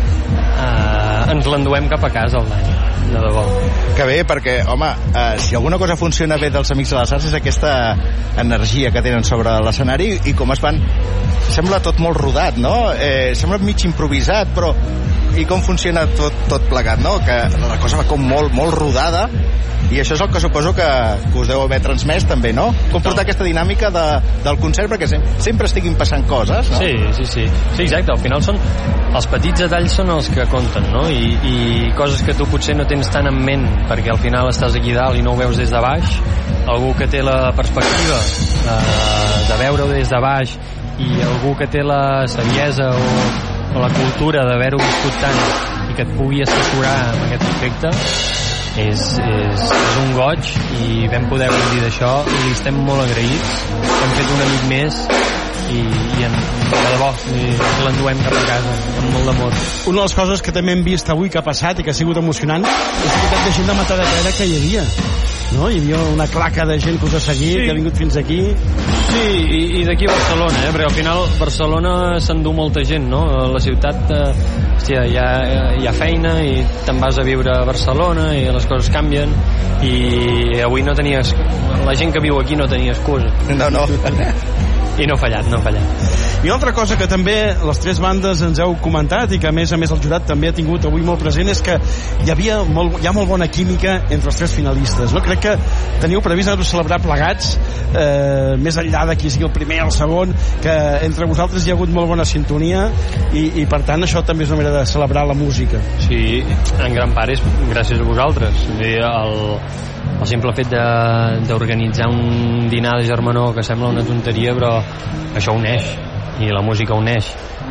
eh, ens l'enduem cap a casa el Dani, de debò. Que bé, perquè, home, eh, si alguna cosa funciona bé dels Amics de les Arts és aquesta energia que tenen sobre l'escenari, i com es van... Sembla tot molt rodat, no? Eh, sembla mig improvisat, però... I com funciona tot, tot plegat, no? Que la cosa va com molt, molt rodada, i això és el que suposo que, que us deu haver transmès també, no? Com portar aquesta dinàmica de, del concert perquè sempre, sempre estiguin passant coses, no? Sí, sí, sí. Sí, exacte. Al final són els petits detalls són els que compten, no? I, i coses que tu potser no tens tan en ment perquè al final estàs aquí dalt i no ho veus des de baix. Algú que té la perspectiva eh, de veure-ho des de baix, i algú que té la saviesa o, o la cultura d'haver-ho viscut tant i que et pugui assessorar en aquest aspecte, és, és, és un goig, i vam poder gaudir d'això i li estem molt agraïts. Hem fet un amic més i, i en, de debò l'enduem cap a casa amb molt d'amor. Una de les coses que també hem vist avui que ha passat i que ha sigut emocionant és la quantitat de gent de Matadepera que hi havia, no? Hi havia una claca de gent que us ha seguit, sí, que ha vingut fins aquí. Sí, i, i d'aquí a Barcelona, eh? Perquè al final Barcelona s'endú molta gent, no? La ciutat, eh, hòstia, hi ha, hi ha feina i te'n vas a viure a Barcelona i les coses canvien, i avui no tenies... La gent que viu aquí no tenia excusa. No, no. I no ha fallat, no ha fallat. I una altra cosa que també les tres bandes ens heu comentat, i que a més a més el jurat també ha tingut avui molt present, és que hi havia molt, hi ha molt bona química entre els tres finalistes, no? Crec que teniu previst anar-ho a celebrar plegats, eh, més enllà de qui sigui el primer o el segon, que entre vosaltres hi ha hagut molt bona sintonia, i, i per tant això també és una manera de celebrar la música. Sí, en gran part és gràcies a vosaltres. El, el simple fet d'organitzar un dinar de germanor, que sembla una tonteria, però això uneix, i la música uneix.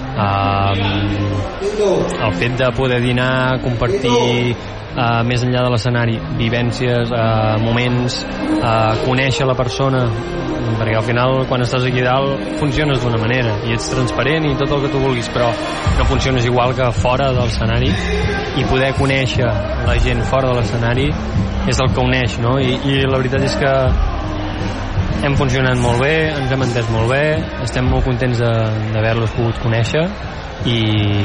Um, el fet de poder dinar, compartir uh, més enllà de l'escenari vivències, uh, moments, uh, conèixer la persona, perquè al final quan estàs aquí dalt funciones d'una manera i ets transparent i tot el que tu vulguis, però no funciones igual que fora de l'escenari, i poder conèixer la gent fora de l'escenari és el que uneix, no? I, i la veritat és que hem funcionat molt bé, ens hem entès molt bé, estem molt contents d'haver-los pogut conèixer, i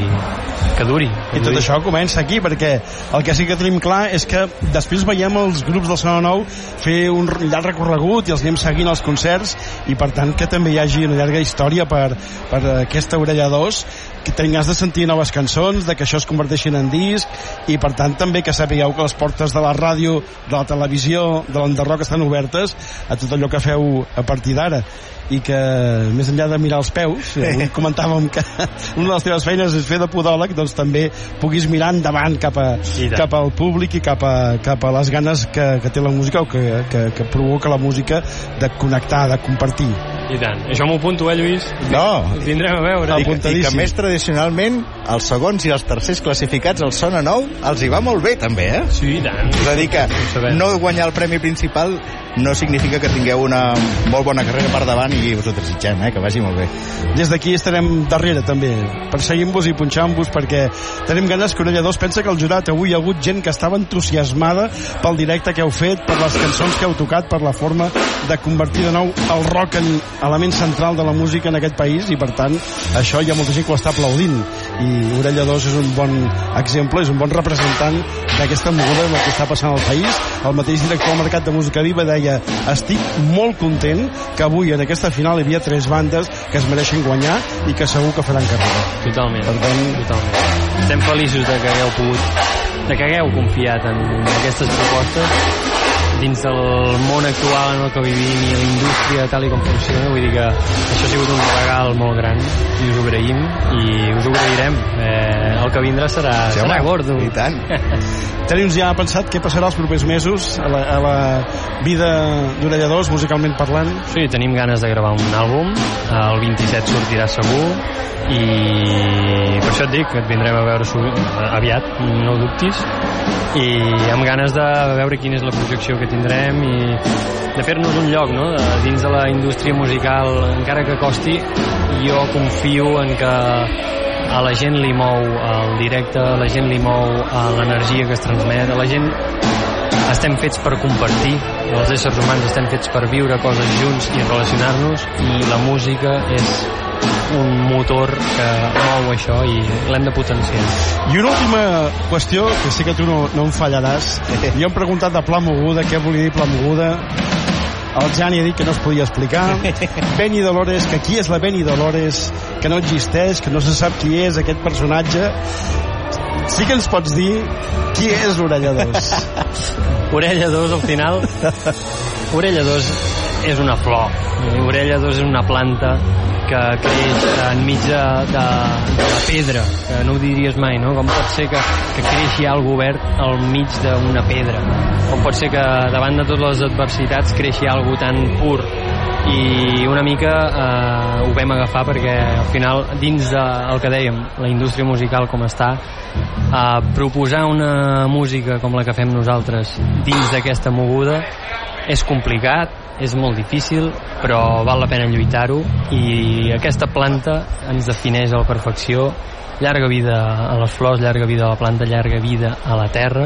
que duri. I tot això comença aquí, perquè el que sí que tenim clar és que després veiem els grups del Sona Nou fer un llarg recorregut i els anem seguint als concerts, i per tant que també hi hagi una llarga història per, per aquesta Orella dos, que tenim ganes de sentir noves cançons, de que això es converteixin en disc, i per tant també que sapigueu que les portes de la ràdio, de la televisió, de l'Enderroc estan obertes a tot allò que feu a partir d'ara, i que més enllà de mirar els peus, avui comentàvem que una de les teves feines és fer de podòleg, doncs també puguis mirar endavant cap, a, cap al públic i cap a, cap a les ganes que, que té la música, o que, que, que provoca la música, de connectar, de compartir. I tant. Això m'ho apunto, eh, Lluís? No. Ho tindrem a veure. I, I que més tradicionalment els segons i els tercers classificats al Sona Nou els hi va molt bé també, eh? Sí, i tant. És a dir que no guanyar el premi principal no significa que tingueu una molt bona carrera per davant, i us ho desitgem, eh? Que vagi molt bé. Des d'aquí estarem darrere també, perseguint-vos i punxant-vos, perquè tenim ganes que Orella dos pensa que el jurat avui hi ha hagut gent que estava entusiasmada pel directe que heu fet, per les cançons que heu tocat, per la forma de convertir de nou el rock en element central de la música en aquest país, i per tant això hi ha molta gent que ho està aplaudint, i Orella dos és un bon exemple, és un bon representant d'aquesta moguda del que està passant al país. El mateix director del Mercat de Música Viva deia: estic molt content que avui en aquesta final hi havia tres bandes que es mereixen guanyar i que segur que faran carrera. Totalment, per tant, totalment. Estem feliços de que hagueu pogut, de que hagueu confiat en aquestes propostes dins del món actual en el que vivim i la indústria tal i com funciona. Vull dir que això ha sigut un regal molt gran i us ho agraïm i us ho agrairem. Eh, el que vindrà serà, sí, serà gordo. I tant. Teniu ja pensat què passarà els propers mesos a la, a la vida d'Orella dos, musicalment parlant? Sí, tenim ganes de gravar un àlbum, el vint-i-set sortirà segur, i per això et dic que et vindrem a veure aviat, no ho dubtis, i amb ganes de veure quina és la projecció que tindrem i de fer-nos un lloc, no?, de, dins de la indústria musical, encara que costi. Jo confio en que a la gent li mou el directe, a la gent li mou l'energia que es transmet, a la gent estem fets per compartir, els éssers humans estem fets per viure coses junts i relacionar-nos, i la música és un motor que mou això i l'hem de potenciar. I una última qüestió, que sé que tu no, no em fallaràs. Jo hem preguntat de Pla Moguda, què volia dir Pla Moguda. El Jani ha dit que no es podia explicar. Benny Dolores, que qui és la Benny Dolores, que no existeix, que no se sap qui és aquest personatge. Sí que ens pots dir qui és Orella dos. Orella dos, al final, Orella dos és una flor. Orella dos és una planta que creix enmig de, de, de la pedra, que no ho diries mai, no? Com pot ser que, que creixi algo verd al mig d'una pedra? Com pot ser que davant de totes les adversitats creixi algo tan pur? I una mica eh, ho vam agafar perquè al final, dins del que dèiem, la indústria musical com està, eh, proposar una música com la que fem nosaltres dins d'aquesta moguda és complicat, és molt difícil, però val la pena lluitar-ho, i aquesta planta ens defineix a la perfecció. Llarga vida a les flors, llarga vida a la planta, llarga vida a la terra,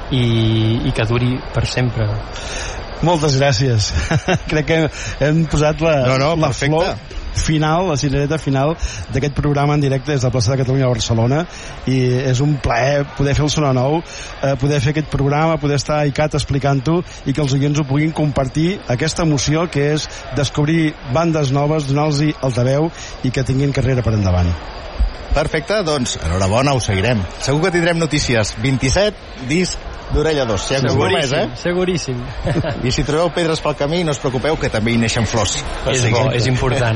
i, i que duri per sempre. Moltes gràcies. Crec que hem posat la, no, no, la flor final, la cirereta final d'aquest programa en directe des de la plaça de Catalunya a Barcelona, i és un plaer poder fer el Sona Nou, eh, poder fer aquest programa, poder estar a ICAT explicant-ho, i que els oients ho puguin compartir, aquesta emoció que és descobrir bandes noves, donar-los altaveu i que tinguin carrera per endavant. Perfecte, doncs enhorabona, ho seguirem. Segur que tindrem notícies. vint-i-set, disc d'Orella dos, si seguríssim, eh? Seguríssim. I si trobeu pedres pel camí, no us preocupeu, que també hi neixen flors. És bo, és important.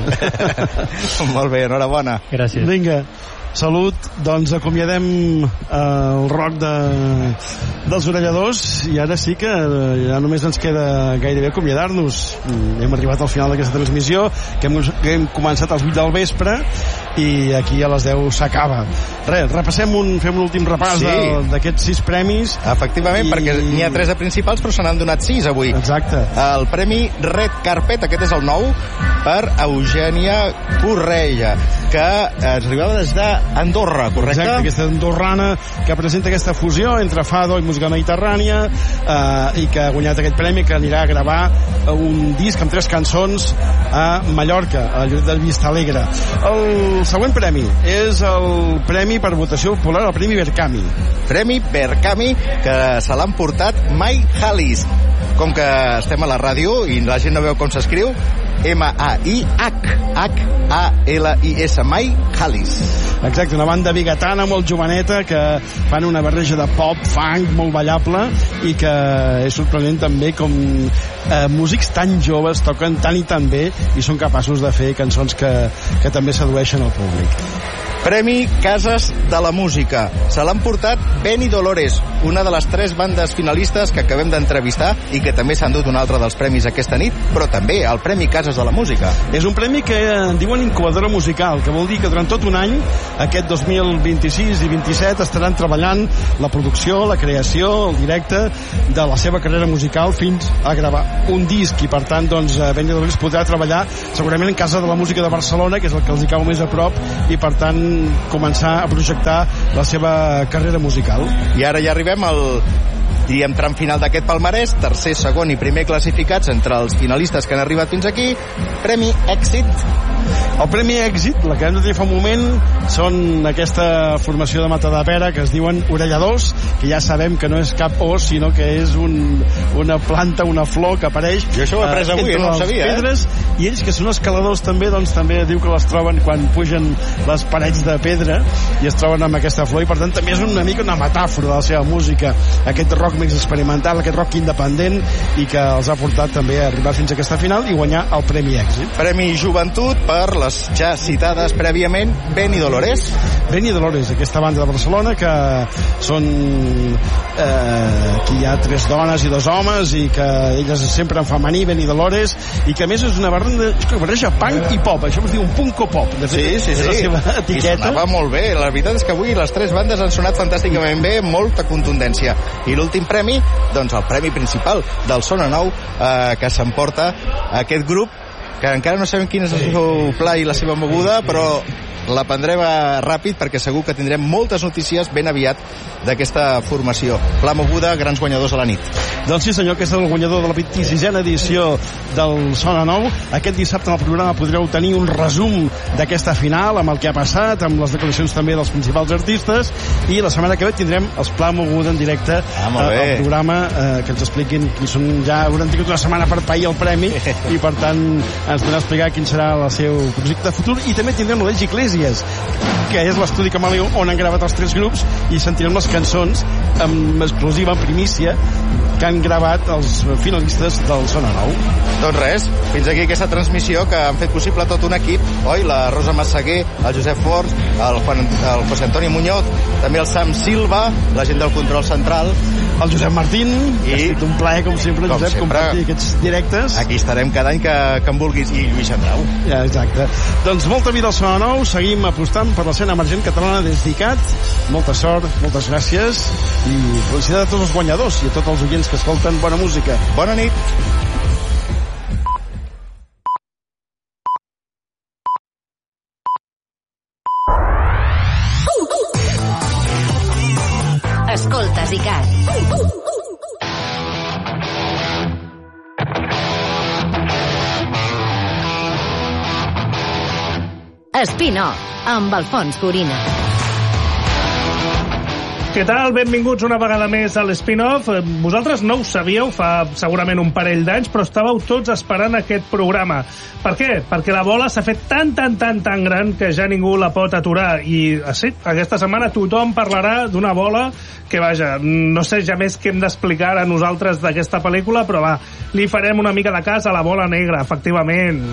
Molt bé, enhorabona. Gràcies. Vinga, salut. Doncs acomiadem eh, el rock de, dels Orella dos, i ara sí que eh, ja només ens queda gairebé acomiadar-nos. Hem arribat al final d'aquesta transmissió, que hem, que hem començat als vuit del vespre, i aquí a les deu s'acaba. Res, repassem un, fem un últim repàs sí. d'aquests sis premis. Efectivament, i... perquè n'hi ha tres de principals, però se n'han donat sis avui. Exacte. El premi Red Carpet, aquest és el nou, per Eugènia Correia, que ens arribava des de Andorra, correcte? Exacte, aquesta andorrana que presenta aquesta fusió entre fado i música mediterrània eh, i que ha guanyat aquest premi, que anirà a gravar un disc amb tres cançons a Mallorca, a la lloret del Vista Alegre. El següent premi és el premi per votació popular, el Premi Berkami. Premi Berkami, que se l'han portat Mai Halis. Com que estem a la ràdio i la gent no veu com s'escriu, M A I H H A L I S, Mai Halis. Exacte, una banda bigatana molt joveneta que fan una barreja de pop, funk, molt ballable, i que és sorprenent també com eh, músics tan joves toquen tan i tan bé i són capaços de fer cançons que, que també sedueixen al públic. Premi Cases de la Música. Se l'han portat Benny Dolores, una de les tres bandes finalistes que acabem d'entrevistar i que també s'han dut un altre dels premis aquesta nit, però també el Premi Cases de la Música. És un premi que en diuen incubadora musical, que vol dir que durant tot un any, aquest dos mil vint-i-sis i vint-i-set, estaran treballant la producció, la creació, el directe de la seva carrera musical fins a gravar un disc, i per tant, doncs, Benny Dolores podrà treballar segurament en Casa de la Música de Barcelona, que és el que els hi cau més a prop, i per tant començar a projectar la seva carrera musical. I ara ja arribem al diríem tram final d'aquest palmarès, tercer, segon i primer classificats entre els finalistes que han arribat fins aquí. Premi Èxit. El Premi Èxit, la que hem de dir fa un moment, són aquesta formació de Matadepera que es diuen orelladors, que ja sabem que no és cap os, sinó que és un, una planta, una flor que apareix jo això ho he après avui, entre no ho les sabia, pedres, eh? I ells que són escaladors també, doncs també diu que les troben quan pugen les parets de pedra i es troben amb aquesta flor, i per tant també és una mica una metàfora de la seva música, aquest rock més experimental, aquest rock independent, i que els ha portat també a arribar fins a aquesta final i guanyar el Premi Èxit. Premi Joventut per les ja citades prèviament Benny Dolores. Benny Dolores, aquesta banda de Barcelona que són eh, aquí hi ha tres dones i dos homes i que elles sempre en femení, Benny Dolores, i que a més és una barreja, que barreja punk i pop, això es diu un punko pop, de fet, sí, sí, és sí. la seva etiqueta. I sonava molt bé, la veritat és que avui les tres bandes han sonat fantàsticament bé, molta contundència. I l'últim premi, doncs el premi principal del Sona Nou, eh, que s'emporta aquest grup que encara no sabem quin és el seu pla i la seva moguda, però la prendrem ràpid perquè segur que tindrem moltes notícies ben aviat d'aquesta formació. Pla moguda, grans guanyadors a la nit. Doncs sí senyor, aquest és el guanyador de la vint-i-sisena edició del Sona Nou. Aquest dissabte en el programa podreu tenir un resum d'aquesta final, amb el que ha passat, amb les declaracions també dels principals artistes, i la setmana que ve tindrem els Pla moguda en directe ah, eh, al programa, eh, que ens expliquin qui són. Ja hauran tingut una setmana per pair el premi i per tant ens podran explicar quin serà el seu projecte futur, i també tindrem l'Eix Iglesias, que és l'estudi Camaleó on han gravat els tres grups, i sentirem les cançons amb exclusiva, en primícia, que han gravat els finalistes del Sona Nou. Doncs res, fins aquí aquesta transmissió que han fet possible tot un equip, oi? La Rosa Massaguer, el Josep Forns, el, Juan, el José Antonio Muñoz, també el Sam Silva, la gent del Control Central, el Josep Martín, i ha estat un plaer, com sempre, com Josep, sempre, compartir aquests directes. Aquí estarem cada any que, que en vulguis, i Lluís Andrau. Ja, exacte. Doncs molta vida al Sona Nou, seguim apostant per l'escena emergent catalana des d'I C A T. Molta sort, moltes gràcies, i felicitat a tots els guanyadors i a tots els oients que escolten bona música. Bona nit. Escoltes I C A T. Spin-off, amb Alfons Corina. Què tal? Benvinguts una vegada més a l'Spin-off. Vosaltres no ho sabíeu fa segurament un parell d'anys, però estàveu tots esperant aquest programa. Per què? Perquè la bola s'ha fet tan, tan, tan, tan gran que ja ningú la pot aturar. I sí, aquesta setmana tothom parlarà d'una bola que, vaja, no sé ja més què hem d'explicar a nosaltres d'aquesta pel·lícula, però va, li farem una mica de cas a la bola negra, efectivament.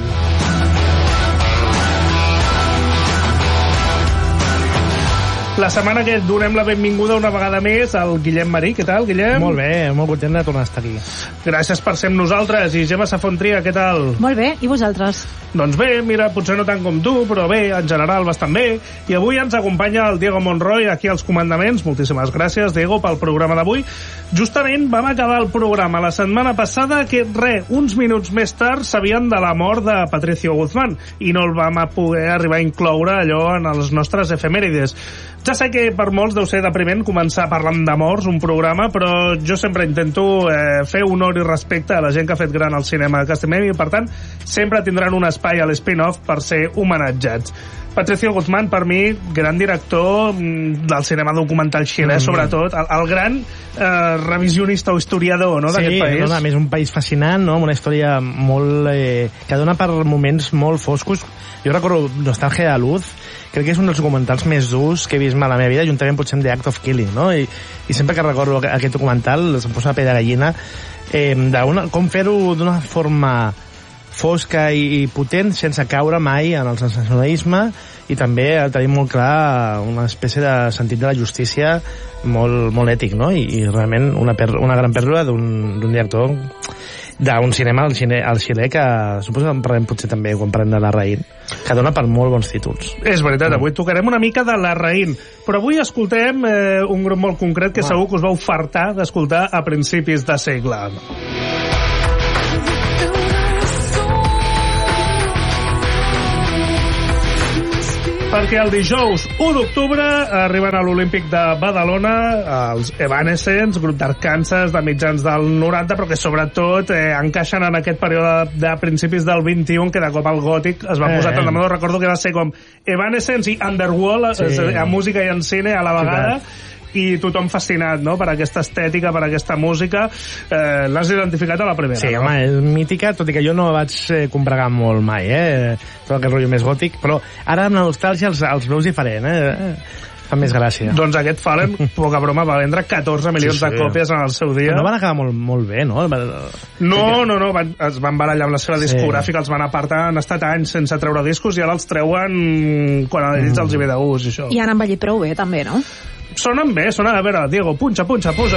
La setmana que donem la benvinguda una vegada més al Guillem Marí. Què tal, Guillem? Molt bé, molt content de tornar a estar aquí. Gràcies per ser amb nosaltres. I Gemma Safontria, què tal? Molt bé, i vosaltres? Doncs bé, mira, potser no tant com tu, però bé, en general bastant bé. I avui ens acompanya el Diego Monroy aquí als comandaments. Moltíssimes gràcies, Diego, pel programa d'avui. Justament vam acabar el programa la setmana passada que, re, uns minuts més tard sabien de la mort de Patricio Guzmán i no el vam poder arribar a incloure allò en els nostres efemèrides. Ja sé que per molts deu ser depriment començar parlant de morts, un programa, però jo sempre intento eh, fer honor i respecte a la gent que ha fet gran el cinema que estimem i, per tant, sempre tindran un espai a l'spin-off per ser homenatjats. Patricio Guzmán, per mi, gran director del cinema documental xilè, mm. sobretot, el, el gran eh, revisionista o historiador, no, d'aquest sí, país. Sí, no, a més, un país fascinant, no? Amb una història molt... Eh, que dona per moments molt foscos. Jo recordo Nostalgia de Luz, crec que és un dels documentals més durs que he vist a la meva vida, juntament potser amb The Act of Killing, no? I, i sempre que recordo aquest documental se'm posa la pell de gallina, eh, d'una, com fer-ho d'una forma fosca i, i potent sense caure mai en el sensacionalisme i també tenim molt clar una espècie de sentit de la justícia molt, molt ètic, no? I, i realment una, per, una gran pèrdua d'un director d'un cinema al xilè, al xilè que suposo que en parlem potser també quan parlem de Larraín, que dona per molt bons títols. És veritat, avui tocarem una mica de Larraín, però avui escoltem eh, un grup molt concret que segur que us vau fartar d'escoltar a principis de segle. Perquè el dijous u d'octubre arriben a l'Olímpic de Badalona els Evanescence, grup d'Arkansas de mitjans del noranta, però que sobretot eh, encaixen en aquest període de, de principis del vint-i-un, que de cop el gòtic es va posar eh. tant de moda. Recordo que va ser com Evanescence i Underworld, sí. eh, a música i en cine a la vegada. Sí, i tothom fascinat, no?, per aquesta estètica, per aquesta música. Eh, l'has identificat a la primera, sí, no? Home, és mítica, tot i que jo no vaig eh, combregar molt mai, eh? Tot aquest rotllo més gòtic, però ara amb la nostàlgia els, els veus diferent, eh? Fa més gràcia. Doncs aquest Fallen, poca broma, va vendre catorze milions sí, sí. de còpies en el seu dia. Però no van acabar molt, molt bé, no? No, no, no, van, es van barallar amb la seva discogràfica, sí. els van apartar, han estat anys sense treure discos i ara els treuen quan a ells mm. els hi ve de gust, i això. I han envellit prou bé, també, no? Sonen bé, sonen a veure, Diego, punxa, punxa, posa.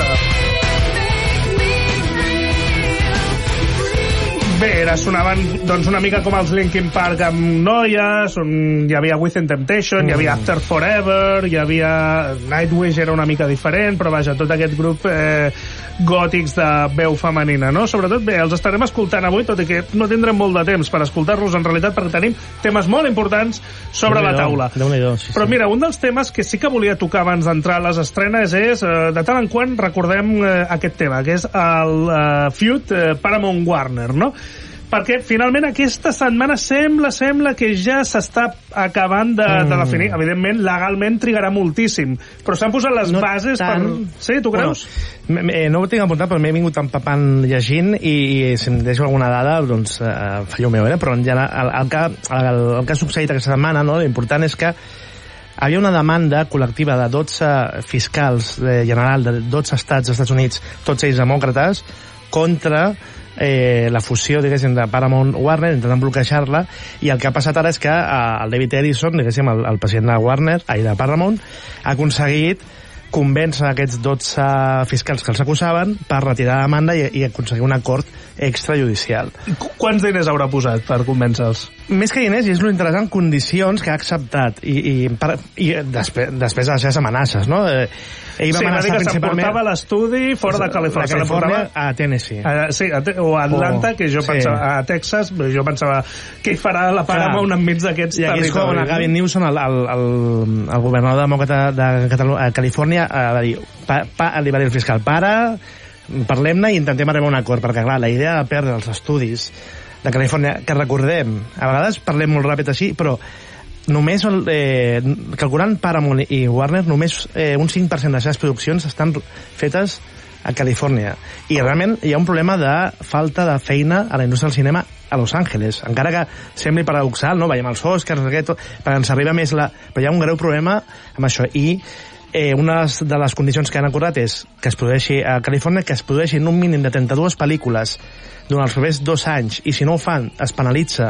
Bé, era, sonaven doncs, una mica com els Linkin Park amb noies, on hi havia Within Temptation, mm. hi havia After Forever, hi havia Nightwish, era una mica diferent, però vaja, tot aquest grup eh, gòtics de veu femenina, no? Sobretot, bé, els estarem escoltant avui, tot i que no tindrem molt de temps per escoltar-los en realitat, perquè tenim temes molt importants sobre la taula. Déu-n'hi-do, sí, sí. Però mira, un dels temes que sí que volia tocar abans d'entrar a les estrenes és, eh, de tant en quant recordem eh, aquest tema, que és el eh, feud eh, Paramount Warner, no? Perquè finalment aquesta setmana sembla sembla que ja s'està acabant de, mm. de definir. Evidentment, legalment trigarà moltíssim, però s'han posat les no bases tant. per... Sí, tu creus? Bueno, no ho tinc apuntat, però m'he vingut empapant llegint i, i si em deixo alguna dada, doncs eh, fallo meu, eh? Però en general, el, el, que, el, el que ha succeït aquesta setmana, no? L'important és que havia una demanda col·lectiva de dotze fiscals de general de dotze estats dels Estats Units, tots ells demòcrates, contra eh, la fusió, diguéssim, de Paramount Warner, intentant bloquejar-la, i el que ha passat ara és que eh, el David Ellison, diguéssim, el, el president de Warner, ai, de Paramount, ha aconseguit convèncer aquests dotze fiscals que els acusaven per retirar la demanda i, i aconseguir un acord extrajudicial. Quants diners haurà posat per convèncer-los? Més que diners, i és l'interessant, condicions que ha acceptat, i, i, per, i després, després de les seves amenaces, no? Eh, ell va sí, amenaçar que principalment... s'emportava l'estudi fora de Califòrnia. De Califòrnia a Tennessee. A, sí, a, o a Atlanta, oh, que jo pensava, sí. a Texas, jo pensava, què hi farà la Paramount enmig d'aquests territoris? I aquí és com el Gavin Newsom, el, el, el, el governador demòcrata de, de, de Califòrnia, va dir, pa, pa, li va dir el fiscal, para, parlem-ne i intentem arribar a un acord, perquè clar, la idea de perdre els estudis de Califòrnia, que recordem, a vegades parlem molt ràpid així, però només, eh, calculant Paramount i Warner, només eh, un cinc per cent de les seves produccions estan fetes a Califòrnia. I realment hi ha un problema de falta de feina a la indústria del cinema a Los Angeles. Encara que sembli paradoxal, no? Veiem els Oscars, aquest, perquè ens arriba més la... Però hi ha un greu problema amb això. I eh, una de les condicions que han acordat és que es produeixi a Califòrnia, que es produeixin un mínim de trenta-dues pel·lícules durant els propers dos anys, i si no ho fan es penalitza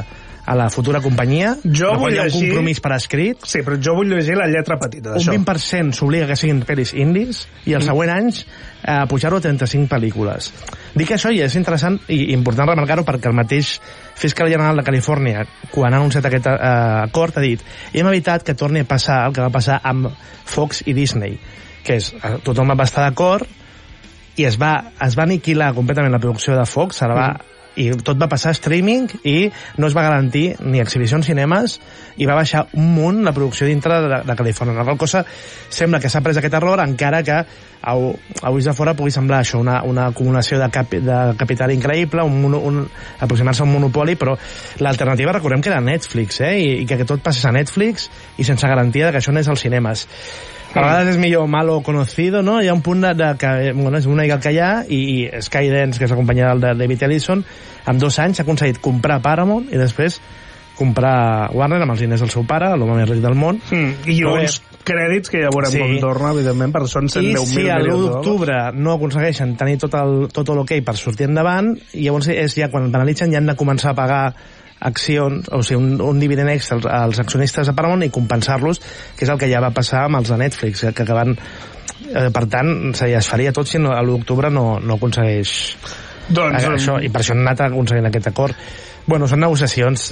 a la futura companyia. Jo vull hi ha un llegir... compromís per escrit. Sí, però jo vull llegir la lletra petita d'això. Un vint per cent s'obliga que siguin pel·lis indis i els mm. següents anys eh, pujar-ho a trenta-cinc pel·lícules. Dic això i és interessant i important remarcar-ho perquè el mateix fiscal general de Califòrnia, quan ha anunciat aquest eh, acord, ha dit hem evitat que torni a passar el que va passar amb Fox i Disney, que és tothom va estar d'acord i es va, es va aniquilar completament la producció de Fox, se la va... Mm. i tot va passar a streaming i no es va garantir ni exhibició en cinemes i va baixar un munt la producció dintre de, de Califòrnia. La qual cosa sembla que s'ha pres aquest error, encara que a, a ulls de fora pugui semblar això una, una acumulació de, cap, de capital increïble, un, un, aproximar-se a un monopoli, però l'alternativa recordem que era Netflix, eh? I, i que tot passés a Netflix i sense garantia de que això no és als cinemes. A vegades és millor malo conocido, no? Hi ha un punt de, de que, bueno, és una igual que hi ha, i, i Skydance, que és la companyia de David Ellison, en dos anys ha aconseguit comprar Paramount i després comprar Warner amb els diners del seu pare, l'home més ric del món. Mm, I uns bé, crèdits que ja veurem sí. com torna, evidentment, per són cent deu mil milions de dòlars. I si a l'u d'octubre no aconsegueixen tenir tot el, tot l'ok per sortir endavant, i llavors és ja quan penalitzen ja han de començar a pagar accions, o sigui, un, un dividend extra als, als accionistes de Paramount i compensar-los, que és el que ja va passar amb els de Netflix, que, que van... Eh, per tant, ja es faria tot si no, a l'u d'octubre no, no aconsegueix doncs, això, i per això han anat aconseguint aquest acord. Bueno, són negociacions,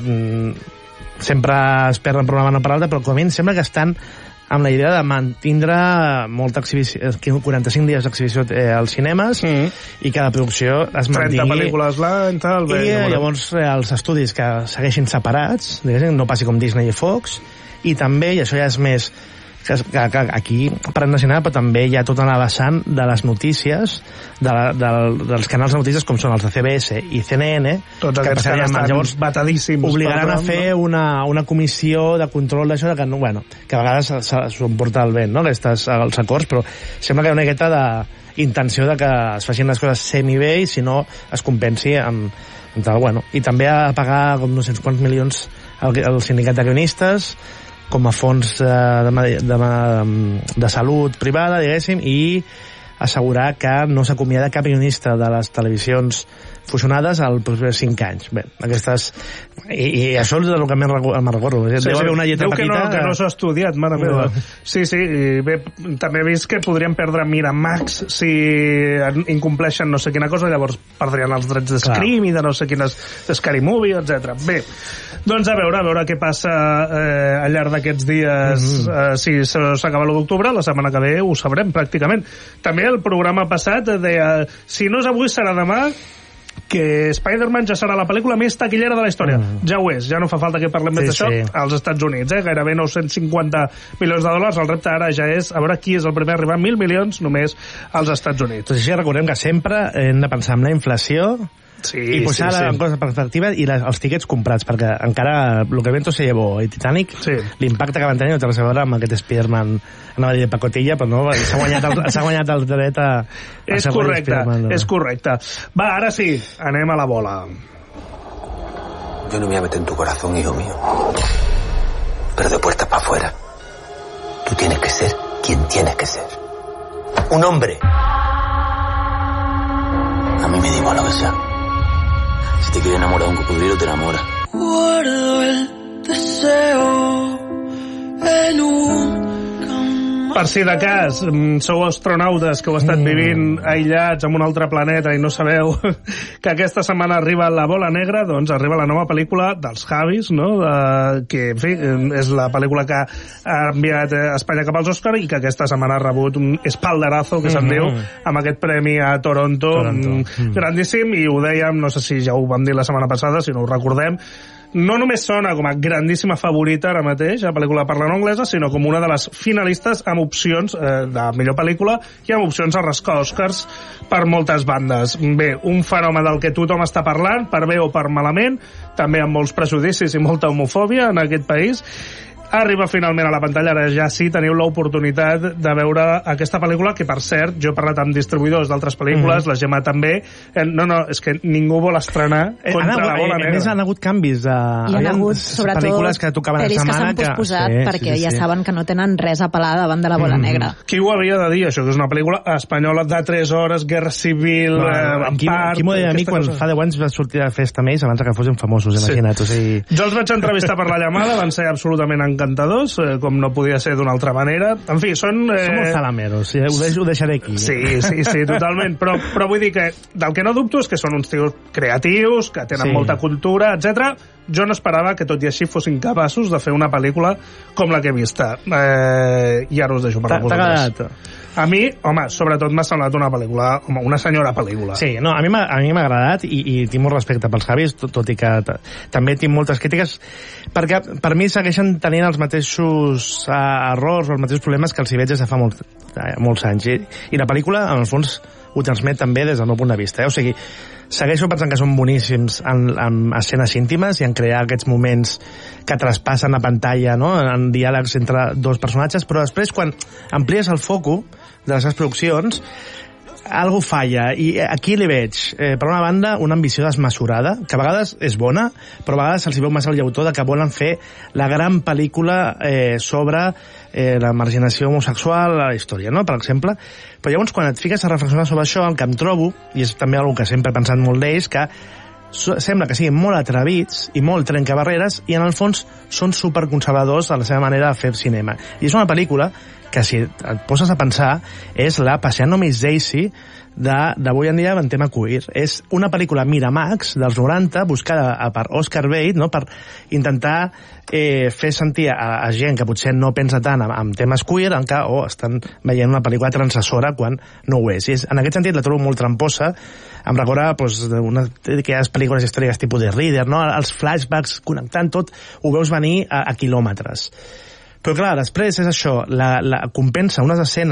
sempre es perden per una banda o per l'altra, però com a mínim sembla que estan amb la idea de mantindre molta exhibició, quaranta-cinc dies d'exhibició eh, als cinemes mm. i que la producció es mantingui... trenta pel·lícules l'any, tal... I bé, llavors eh, els estudis que segueixin separats, no passi com Disney i Fox, i també, i això ja és més... Que, que, que aquí per nacional, però també hi ha tota la vessant de les notícies de la, de, dels canals de notícies com són els de C B S i C N N, tots aquests que estan llavors batadíssims, obligaran a fer una, una comissió de control d'això, que, bueno, que a vegades s'ho emporta el vent, no? Aquestes, els acords, però sembla que hi ha una miqueta d'intenció de que es facin les coses semi-bé i si no es compensi amb, amb tal, bueno. I també a pagar com no sé quants milions al, al sindicat de guionistes com a fons de, de, de, de salut privada, diguéssim, i assegurar que no s'acomiada cap guionista de les televisions fusionades als propers cinc anys. Bé, aquestes... I, i això és el que me'n recordo. Sí, Deu sí. haver una lletra Deu petita... Que no, que no s'ha estudiat, mare meva. Sí, sí, i bé, també he vist que podrien perdre Miramax si incompleixen no sé quina cosa, llavors perdrien els drets de Scream i de no sé quines... de Scary Movie, etcètera. Bé, doncs a veure, a veure què passa eh, al llarg d'aquests dies, mm-hmm. eh, si s'acaba l'u d'octubre, la setmana que ve ho sabrem pràcticament. També el programa passat deia, si no és avui serà demà, que Spider-Man ja serà la pel·lícula més taquillera de la història. Mm. Ja ho és, ja no fa falta que parlem més sí, d'això sí. als Estats Units, eh? Gairebé nou-cents cinquanta milions de dòlars. El repte ara ja és a veure qui és el primer a arribar a mil milions només als Estats Units. Doncs així recordem que sempre hem de pensar en la inflació sí, i posar sí, sí. en coses de perspectiva i les, els tiquets comprats, perquè encara Lo que Vento se llevó i Titanic, sí. l'impacte que van tenir no té res a veure amb aquest Spider-Man, anava a dir de pacotilla, però no, s'ha guanyat, el, s'ha guanyat el dret a, a és correcte, no? és correcte. Va, ara sí, anem a la bola. Yo no me voy a meter en tu corazón, hijo mío, pero de puertas para afuera tú tienes que ser quien tienes que ser, un hombre. A mí me da igual lo que sea. Si te quiere enamorar un cocodrilo, te enamora. Guardo el deseo en un... Per si de cas, sou astronautes que heu estat mm. vivint aïllats en un altre planeta i no sabeu que aquesta setmana arriba La Bola Negra, doncs arriba la nova pel·lícula dels Javis, no? De, que, en fi, és la pel·lícula que ha enviat Espanya cap als Òscar i que aquesta setmana ha rebut un espaldarazo, que se'n diu, amb aquest premi a Toronto, Toronto. Mm. grandíssim, i ho dèiem, no sé si ja ho vam dir la setmana passada, si no ho recordem, no només sona com a grandíssima favorita ara mateix a pel·lícula parlant anglesa, sinó com una de les finalistes amb opcions eh, de millor pel·lícula i amb opcions a rascar Oscars per moltes bandes. Bé, un fenomen del que tothom està parlant, per bé o per malament, també amb molts prejudicis i molta homofòbia en aquest país. arriba finalment a la pantalla. Ara ja sí teniu l'oportunitat de veure aquesta pel·lícula, que per cert, jo he parlat amb distribuïdors d'altres pel·lícules, mm-hmm. la Gemma també. Eh, no, no, és que ningú vol estrenar eh, contra hagut, la bola negra. A més, han hagut canvis. De... Hi ha hagut, sobretot, pel·lícules que tocaven a setmana. Pel·lis que s'han posposat sí, perquè sí, sí, ja sí. saben que no tenen res a pelar davant de la bola mm-hmm. negra. Qui ho havia de dir, això, que és una pel·lícula espanyola de tres hores, guerra civil, no, eh, en qui, part... Qui m'ho deia a mi quan cosa? Fa deu anys va sortir a festa amb ells abans que fossin famosos, imagina't. Sí. O sigui... Jo els vaig entrevistar per la llamada, van ser absolutament encantadors, eh, com no podia ser d'una altra manera. En fi, són... Eh... Som els salameros, ho, deix, ho deixaré aquí. Sí, sí, sí, totalment. Però, però vull dir que del que no dubto és que són uns tios creatius, que tenen sí. molta cultura, etcètera. Jo no esperava que tot i així fossin capaços de fer una pel·lícula com la que he vist. Eh, I ara us deixo per a vosaltres. A mi, home, sobretot m'ha semblat una pel·lícula, home, una senyora pel·lícula. Sí, no, a mi m'ha agradat i, i tinc molt respecte pels Javis, tot, tot i que també tinc moltes crítiques, perquè per mi segueixen tenint els mateixos uh, errors o els mateixos problemes que els hi veig des de fa molt, uh, molts anys. I, I la pel·lícula, en el fons, ho transmet també des del meu punt de vista. Eh? O sigui, segueixo pensant que són boníssims en, en escenes íntimes i en crear aquests moments que traspassen la pantalla, no? En diàlegs entre dos personatges, però després quan amplies el foco de les seves produccions, algo falla, i aquí li veig eh, per una banda una ambició desmesurada que a vegades és bona, però a vegades se'ls veu massa el llautó de que volen fer la gran pel·lícula eh, sobre eh, la marginació homosexual a la història, no? Per exemple. Però llavors quan et fiques a reflexionar sobre això, el que em trobo, i és també una que sempre he pensat molt d'ells, que sembla que siguin molt atrevits i molt trencabarreres i en el fons són superconservadors a la seva manera de fer cinema. I és una pel·lícula que si et poses a pensar és la Paseando Miss Daisy d'avui en dia en tema queer. És una pel·lícula Miramax dels noranta buscada per Oscar Bates, no? Per intentar eh, fer sentir a, a gent que potser no pensa tant en, en temes queer en què oh, estan veient una pel·lícula transgressora quan no ho és. I és, en aquest sentit la trobo molt tramposa. Em recorda pues, una d'aquelles pel·lícules històriques tipus de Reader, no? Els flashbacks connectant tot, ho veus venir a, a quilòmetres. Però clar, després és això, la, la, compensa unes escenes